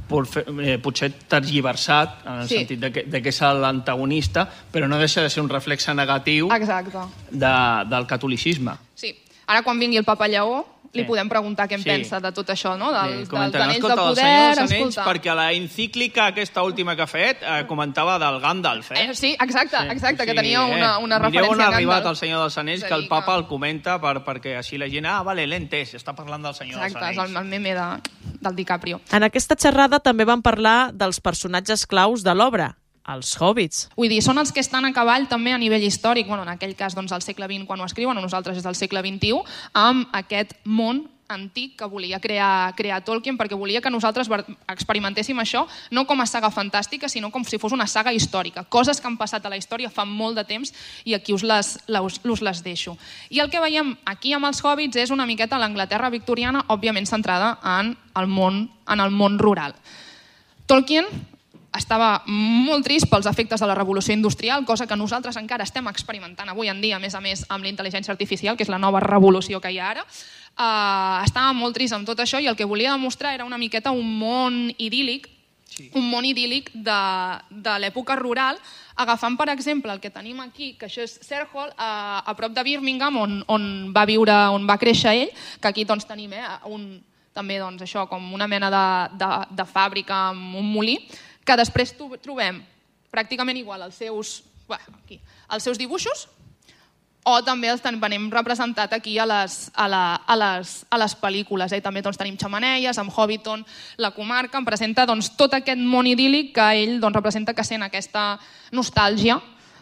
potser tergiversat en el sí. sentit de que, de que és l'antagonista, però no deixa de ser un reflexe negatiu de, del catolicisme.
Sí. Ara quan vingui el Papa Lleó li sí. podem preguntar què en sí. pensa de tot això, no? Dels, dels anells de poder.
El Senyor dels Anells, perquè a la encíclica aquesta última que ha fet eh, comentava del Gandalf, eh?
eh sí, exacte, exacte, sí. que tenia sí, una, una
eh.
referència a Gandalf.
Mireu on ha arribat el Senyor dels Anells, que el Papa el comenta per, perquè així la gent, ah, vale, l'he entès, està parlant del Senyor
exacte,
dels Anells.
Exacte, és el meme de, del DiCaprio.
En aquesta xerrada també van parlar dels personatges claus de l'obra, els hobbits.
Vull dir, són els que estan a cavall també a nivell històric, bueno, en aquell cas doncs, al segle vint quan ho escriuen, nosaltres és del segle vint-i-u, amb aquest món antic que volia crear, crear Tolkien, perquè volia que nosaltres experimentéssim això no com a saga fantàstica, sinó com si fos una saga històrica. Coses que han passat a la història fa molt de temps i aquí us les, us, us les deixo. I el que veiem aquí amb els hobbits és una miqueta l'Anglaterra victoriana, òbviament centrada en el món, en el món rural. Tolkien estava molt trist pels efectes de la revolució industrial, cosa que nosaltres encara estem experimentant avui en dia, a més a més amb la intel·ligència artificial, que és la nova revolució que hi ha ara. Uh, estava molt trist amb tot això i el que volia demostrar era una miqueta un món idíl·lic, sí. un món idíl·lic de, de l'època rural, agafant, per exemple, el que tenim aquí, que això és Sarehole, uh, a prop de Birmingham, on, on va viure, on va créixer ell, que aquí doncs, tenim eh, un, també doncs, això, com una mena de, de, de fàbrica amb un molí, que després trobem pràcticament igual els seus, bueno, aquí, els seus dibuixos, o també els venim representat aquí a les, a la, a les, a les pel·lícules. Eh? També doncs, tenim xamanelles, amb Hobbiton, la comarca, em presenta doncs, tot aquest món idíl·lic que ell doncs, representa que sent aquesta nostàlgia.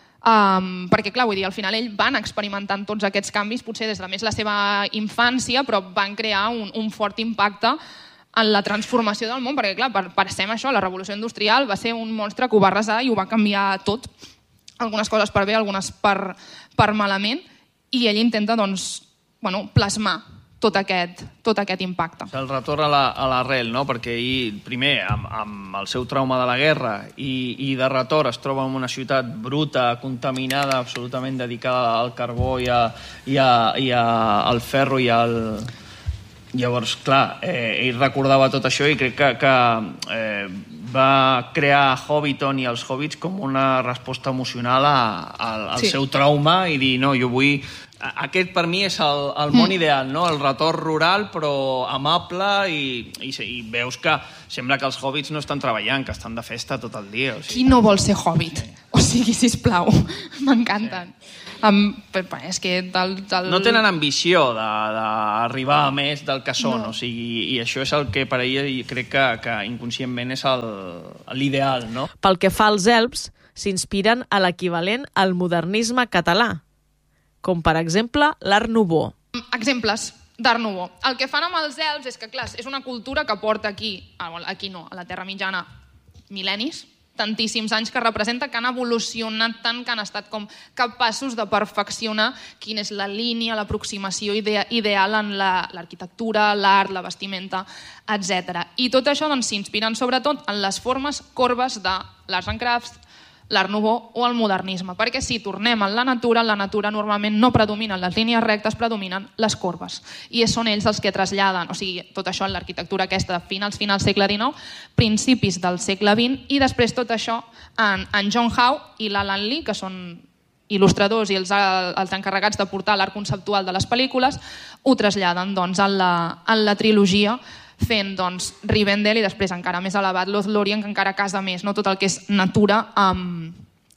Um, perquè, clar, vull dir, al final ell van experimentant tots aquests canvis, potser des de més la seva infància, però van crear un, un fort impacte en la transformació del món, perquè, clar, pensem això, la revolució industrial va ser un monstre que ho va arrasar i ho va canviar tot, algunes coses per bé, algunes per, per malament, i ell intenta, doncs, bueno, plasmar tot aquest, tot aquest impacte.
El retorn a l'arrel, no? Perquè ell, primer, amb, amb el seu trauma de la guerra i, i de retorn es troba en una ciutat bruta, contaminada, absolutament dedicada al carbó i, a, i, a, i a, al ferro i al... Llavors, clar, eh, ell recordava tot això i crec que, que eh, va crear Hobbiton i els Hobbits com una resposta emocional a, a, al sí. seu trauma i dir, no, jo vull... Aquest per mi és el, el món mm. ideal, no? El retorn rural però amable i, i, i veus que sembla que els hobbits no estan treballant, que estan de festa tot el dia. O sigui,
qui no vol ser hobbit? Sí. O sigui, sisplau, m'encanten. Sí. Um, és que del, del...
No tenen ambició d'arribar a més del que són, no. O sigui, i això és el que per a ella crec que, que inconscientment és l'ideal, no?
Pel que fa als elfs, s'inspiren a l'equivalent al modernisme català, com per exemple l'Art Nouveau.
Exemples d'Art Nouveau. El que fan amb els elfs és que, clar, és una cultura que porta aquí, aquí no, a la Terra Mitjana, mil·lennis, tantíssims anys, que representa que han evolucionat tant, que han estat com capaços de perfeccionar quina és la línia, l'aproximació idea, ideal en l'arquitectura, la, l'art, la vestimenta, etcètera. I tot això doncs, s'inspiren sobretot en les formes corbes de l'Arts and Crafts, l'Art Nouveau o el modernisme, perquè si tornem a la natura, en la natura normalment no predominen les línies rectes, predominen les corbes. I són ells els que traslladen, o sigui, tot això en l'arquitectura aquesta de finals, finals segle dinou, principis del segle vint, i després tot això en, en John Howe i l'Alan Lee, que són il·lustradors i els, els encarregats de portar l'art conceptual de les pel·lícules, ho traslladen doncs, en, la, en la trilogia, fent doncs, Rivendell i després encara més elevat Lothlórien, que encara casa més, no? Tot el que és natura amb,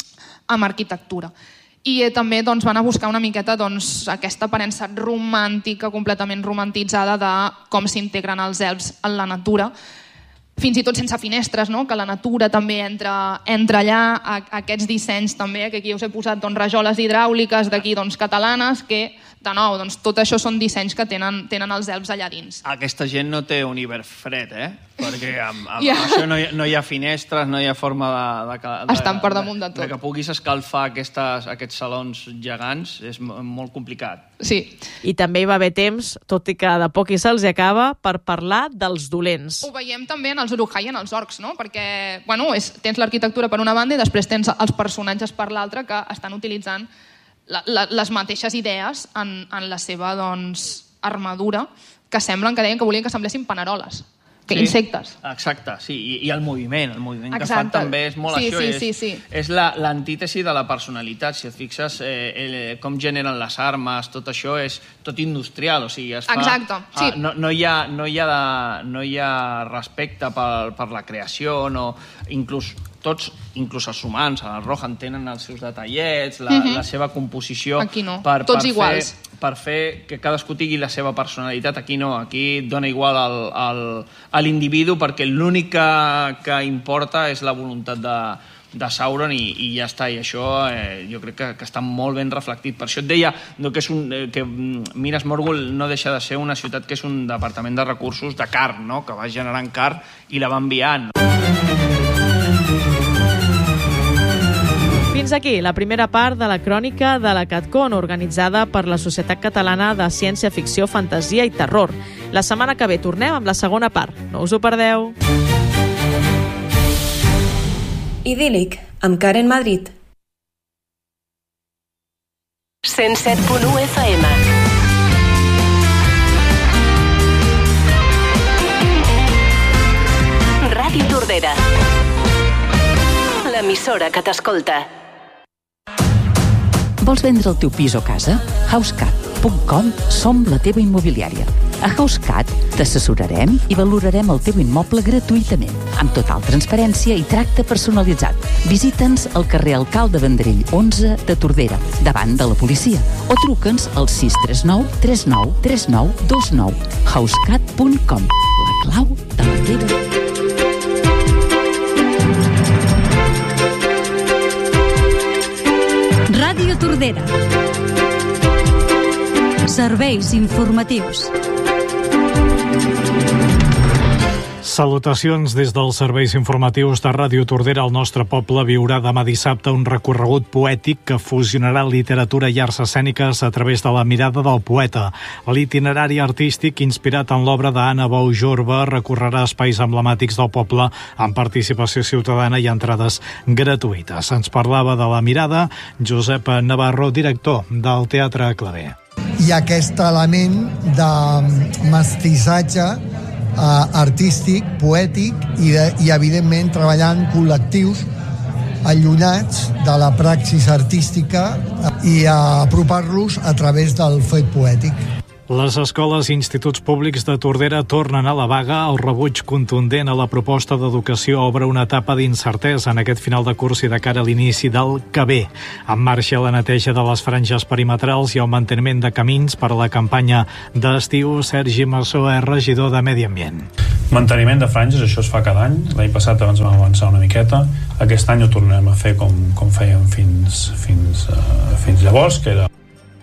amb arquitectura. I eh, també doncs, van a buscar una miqueta doncs, aquesta aparença romàntica, completament romantitzada de com s'integren els elfs en la natura, fins i tot sense finestres, no? Que la natura també entra, entra allà, a, a aquests dissenys també, que aquí us he posat doncs, rajoles hidràuliques d'aquí doncs, catalanes, que de nou, doncs, tot això són dissenys que tenen, tenen els elfs allà dins.
Aquesta gent no té un hivern fred, eh? Perquè amb, amb yeah. això no hi, no hi ha finestres, no hi ha forma de... de, de
Estan per damunt de tot.
De que puguis escalfar aquestes, aquests salons gegants és molt complicat.
Sí.
I també hi va haver temps, tot i que de poc i se'ls acaba, per parlar dels dolents.
Ho veiem també en els Uruk-hai i en els orcs, no? Perquè, bueno, és, tens l'arquitectura per una banda i després tens els personatges per l'altra que estan utilitzant La, la, les mateixes idees en, en la seva doncs, armadura, que semblen que deien que volien que semblessin paneroles, que sí, insectes.
Exacte, sí, i, i el moviment, el moviment Exacte. Que fan també és molt
sí,
això,
sí,
és,
sí, sí.
és l'antítesi la, de la personalitat, si et fixes eh, eh, com generen les armes, tot això és tot industrial, o sigui, es fa...
Exacte, sí.
Ah, no, no, hi ha, no, hi ha de, no hi ha respecte per, per la creació, no, inclús tots, inclús els humans, a la Rohan tenen els seus detallets, la, mm-hmm. la seva composició...
Aquí no,
per,
tots
per
iguals.
Fer, per fer que cadascú tingui la seva personalitat. Aquí no, aquí dona igual al, al, a l'individu perquè l'únic que, que importa és la voluntat de, de Sauron i, i ja està. I això eh, jo crec que, que està molt ben reflectit. Per això et deia no, que, és un, eh, que Minas Morgul no deixa de ser una ciutat que és un departament de recursos de carn, no? Que va generant carn i la va enviant.
Fins aquí la primera part de la crònica de la CatCon, organitzada per la Societat Catalana de Ciència Ficció, Fantasia i Terror. La setmana que ve tornem amb la segona part. No us ho perdeu.
Idíl·lic, amb Karen Madrid.
cent set punt u F M. Ràdio Tordera. L'emissora que t'escolta.
Vols vendre el teu pis o casa? HouseCat punt com som la teva immobiliària. A HouseCat t'assessorarem i valorarem el teu immoble gratuïtament, amb total transparència i tracte personalitzat. Visita'ns al carrer Alcalde Vendrell onze de Tordera, davant de la policia, o truca'ns al sis tres nou tres nou tres nou dos nou. housecat punt com, la clau de la teva.
Ràdio Tordera. Serveis informatius.
Salutacions des dels serveis informatius de Ràdio Tordera. El nostre poble viurà demà dissabte un recorregut poètic que fusionarà literatura i arts escèniques a través de la mirada del poeta. L'itinerari artístic, inspirat en l'obra d'Anna Bou Jorba, recorrerà espais emblemàtics del poble amb participació ciutadana i entrades gratuïtes. Ens parlava de la mirada Josep Navarro, director del Teatre Claver.
Hi ha aquest element de mestissatge Uh, artístic, poètic i, de, i evidentment treballant col·lectius allunyats de la praxis artística i uh, apropar-los a través del fet poètic.
Les escoles i instituts públics de Tordera tornen a la vaga. El rebuig contundent a la proposta d'educació obre una etapa d'incertesa en aquest final de curs i de cara a l'inici del que ve. En marxa la neteja de les franges perimetrals i el manteniment de camins per a la campanya d'estiu. Sergi Massó és regidor de Medi Ambient.
Manteniment de franges, això es fa cada any. L'any passat abans vam avançar una miqueta. Aquest any ho tornarem a fer com, com fèiem fins, fins, uh, fins llavors, que era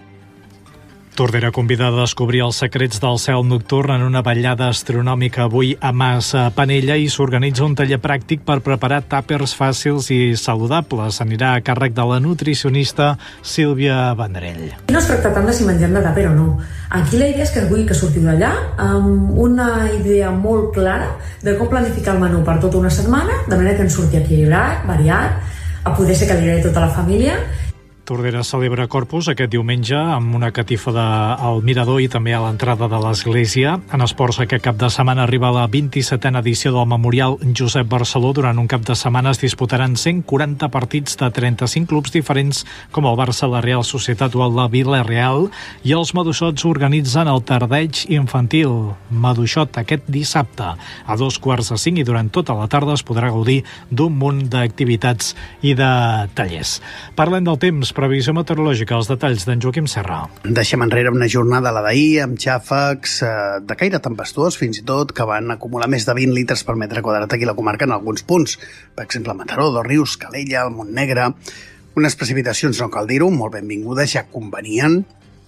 Tordera convidada a descobrir els secrets del cel nocturn en una vetllada astronòmica avui a Mas Panella, i s'organitza un taller pràctic per preparar tàpers fàcils i saludables. Anirà a càrrec de la nutricionista Sílvia Vendrell.
No es tracta tant de si mengem de tàper o no. Aquí la idea és que vull que sortiu d'allà amb una idea molt clara de com planificar el menú per tota una setmana, de manera que ens surti equilibrat, variat, a poder ser que li agradi tota la família.
Tordera celebra Corpus aquest diumenge amb una catifa de, al mirador i també a l'entrada de l'església. En esports, aquest cap de setmana arriba la vint-i-setena edició del Memorial Josep Barceló. Durant un cap de setmana es disputaran cent quaranta partits de trenta-cinc clubs diferents, com el Barça, la Real Societat o el la Vila-real, i els maduixots organitzen el tardeig infantil Maduixot aquest dissabte a dos quarts de cinc, i durant tota la tarda es podrà gaudir d'un munt d'activitats i de tallers. Parlem del temps. Previsió meteorològica, els detalls d'en Joaquim Serra.
Deixem enrere una jornada, la d'ahir, amb xàfecs eh, de caire tempestuós, fins i tot, que van acumular més de vint litres per metre quadrat aquí a la comarca en alguns punts. Per exemple, Mataró, Dosrius, Calella, el Montnegre. Unes precipitacions, no cal dir-ho, molt benvingudes, ja convenien,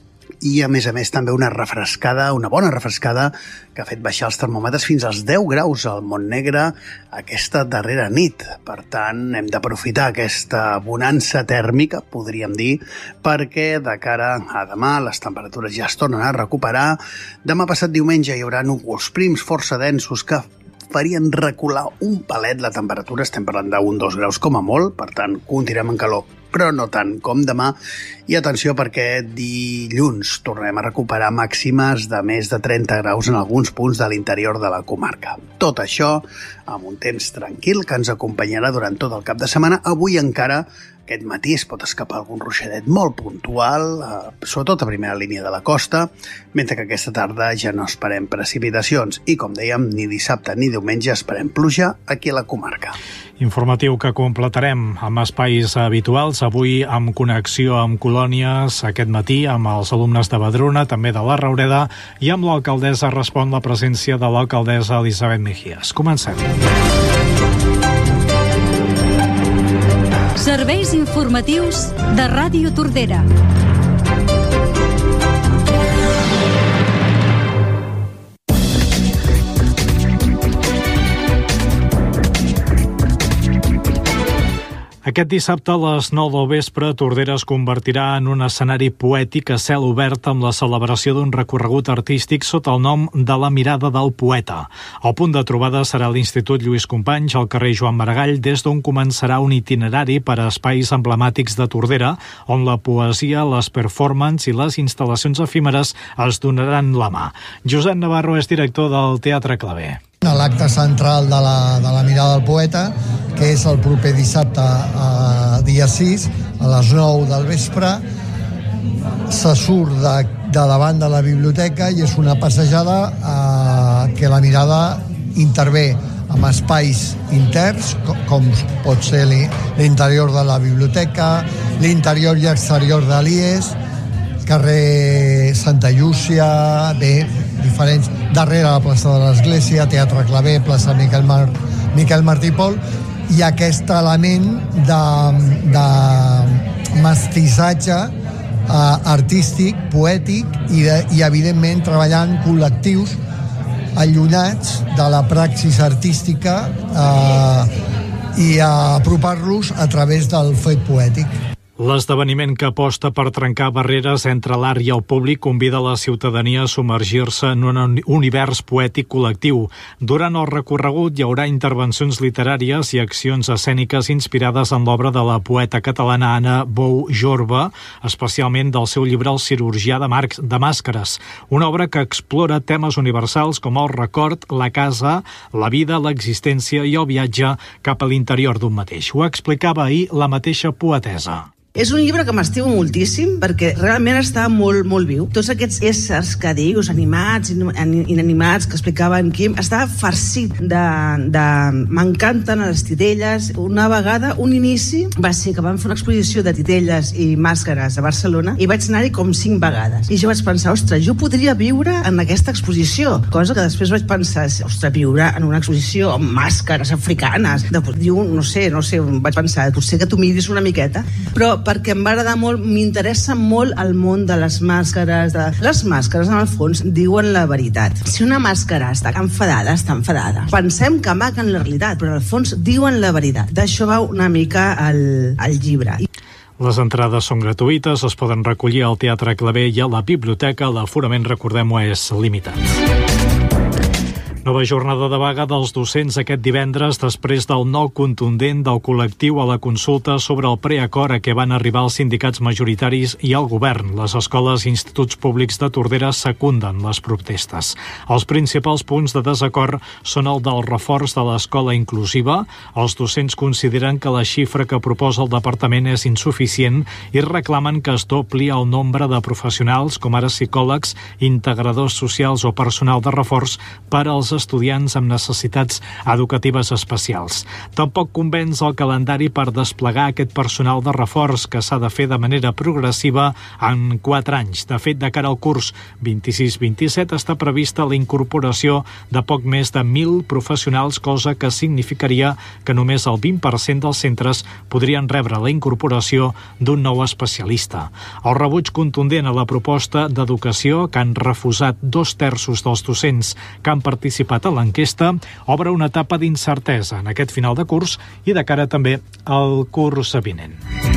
i a més a més també una refrescada, una bona refrescada, que ha fet baixar els termòmetres fins als deu graus al Montnegre aquesta darrera nit. Per tant, hem d'aprofitar aquesta bonança tèrmica, podríem dir, perquè de cara a demà les temperatures ja es tornen a recuperar. Demà passat diumenge hi haurà núvols prims força densos que farien recular un palet la temperatura, estem parlant d'un dos graus com a molt, per tant, continuem en calor, però no tant com demà. I atenció, perquè dilluns tornarem a recuperar màximes de més de trenta graus en alguns punts de l'interior de la comarca. Tot això amb un temps tranquil que ens acompanyarà durant tot el cap de setmana. Avui encara, aquest matí, es pot escapar algun ruixadet molt puntual, eh, sobretot a primera línia de la costa, mentre que aquesta tarda ja no esperem precipitacions i, com dèiem, ni dissabte ni diumenge esperem pluja aquí a la comarca.
Informatiu que completarem amb espais habituals, avui amb connexió amb colònies, aquest matí amb els alumnes de Badruna, també de la Raureda, i amb l'alcaldessa respon la presència de l'alcaldessa Elisabet Mejías. Comencem.
Serveis informatius de Ràdio Tordera.
Aquest dissabte a les nou del vespre, Tordera es convertirà en un escenari poètic a cel obert amb la celebració d'un recorregut artístic sota el nom de la mirada del poeta. El punt de trobada serà l'Institut Lluís Companys, al carrer Joan Maragall, des d'on començarà un itinerari per a espais emblemàtics de Tordera, on la poesia, les performances i les instal·lacions efímeres es donaran la mà. Josep Navarro és director del Teatre Claver.
L'acte central de la, de la mirada del poeta, que és el proper dissabte, a dia sis, a les nou del vespre, se surt de davant de la biblioteca i és una passejada eh, que la mirada intervé amb espais interns, com, com pot ser l'interior de la biblioteca, l'interior i exterior de l'I E S, carrer Santa Llúcia, bé, diferents, darrere la plaça de l'Església, Teatre Clavé, plaça Miquel, Mar, Miquel Martí i Pol, i aquest element de, de mestissatge eh, artístic, poètic i, de, i evidentment treballant col·lectius allunyats de la praxis artística eh, i apropar-los a través del fet poètic.
L'esdeveniment que aposta per trencar barreres entre l'art i el públic convida la ciutadania a submergir-se en un univers poètic col·lectiu. Durant el recorregut hi haurà intervencions literàries i accions escèniques inspirades en l'obra de la poeta catalana Anna Bou Jorba, especialment del seu llibre El cirurgià de, Marx, de màscares, una obra que explora temes universals com el record, la casa, la vida, l'existència i el viatge cap a l'interior d'un mateix. Ho explicava ahir la mateixa poetesa.
És un llibre que m'estimo moltíssim perquè realment està molt, molt viu. Tots aquests éssers que dius, animats, inanimats, que explicava en Quim, està farcit de... de... M'encanten les titelles. Una vegada, un inici, va ser que vam fer una exposició de titelles i màscares a Barcelona i vaig anar-hi com cinc vegades. I jo vaig pensar, ostres, jo podria viure en aquesta exposició. Cosa que després vaig pensar, ostres, viure en una exposició amb màscares africanes. Diu, no sé, no sé, vaig pensar, potser que tu miris una miqueta. Però perquè em va agradar molt, m'interessa molt el món de les màscares. De... Les màscares, en el fons, diuen la veritat. Si una màscara està enfadada, està enfadada. Pensem que amaguen la realitat, però al fons diuen la veritat. D'això va una mica el, el llibre.
Les entrades són gratuïtes, es poden recollir al Teatre Clavé i a la biblioteca. L'aforament, recordem-ho, és limitat. Nova jornada de vaga dels docents aquest divendres després del no contundent del col·lectiu a la consulta sobre el preacord a què van arribar els sindicats majoritaris i el govern. Les escoles i instituts públics de Tordera secunden les protestes. Els principals punts de desacord són el del reforç de l'escola inclusiva. Els docents consideren que la xifra que proposa el departament és insuficient i reclamen que es dobli el nombre de professionals, com ara psicòlegs, integradors socials o personal de reforç per als estudiants amb necessitats educatives especials. Tampoc convenç el calendari per desplegar aquest personal de reforç que s'ha de fer de manera progressiva en quatre anys. De fet, de cara al curs vint-i-sis vint-i-set està prevista la incorporació de poc més de mil professionals, cosa que significaria que només el vint per cent dels centres podrien rebre la incorporació d'un nou especialista. El rebuig contundent a la proposta d'educació, que han refusat dos terços dels docents que han participat a l'enquesta, obre una etapa d'incertesa en aquest final de curs i de cara també al curs vinent.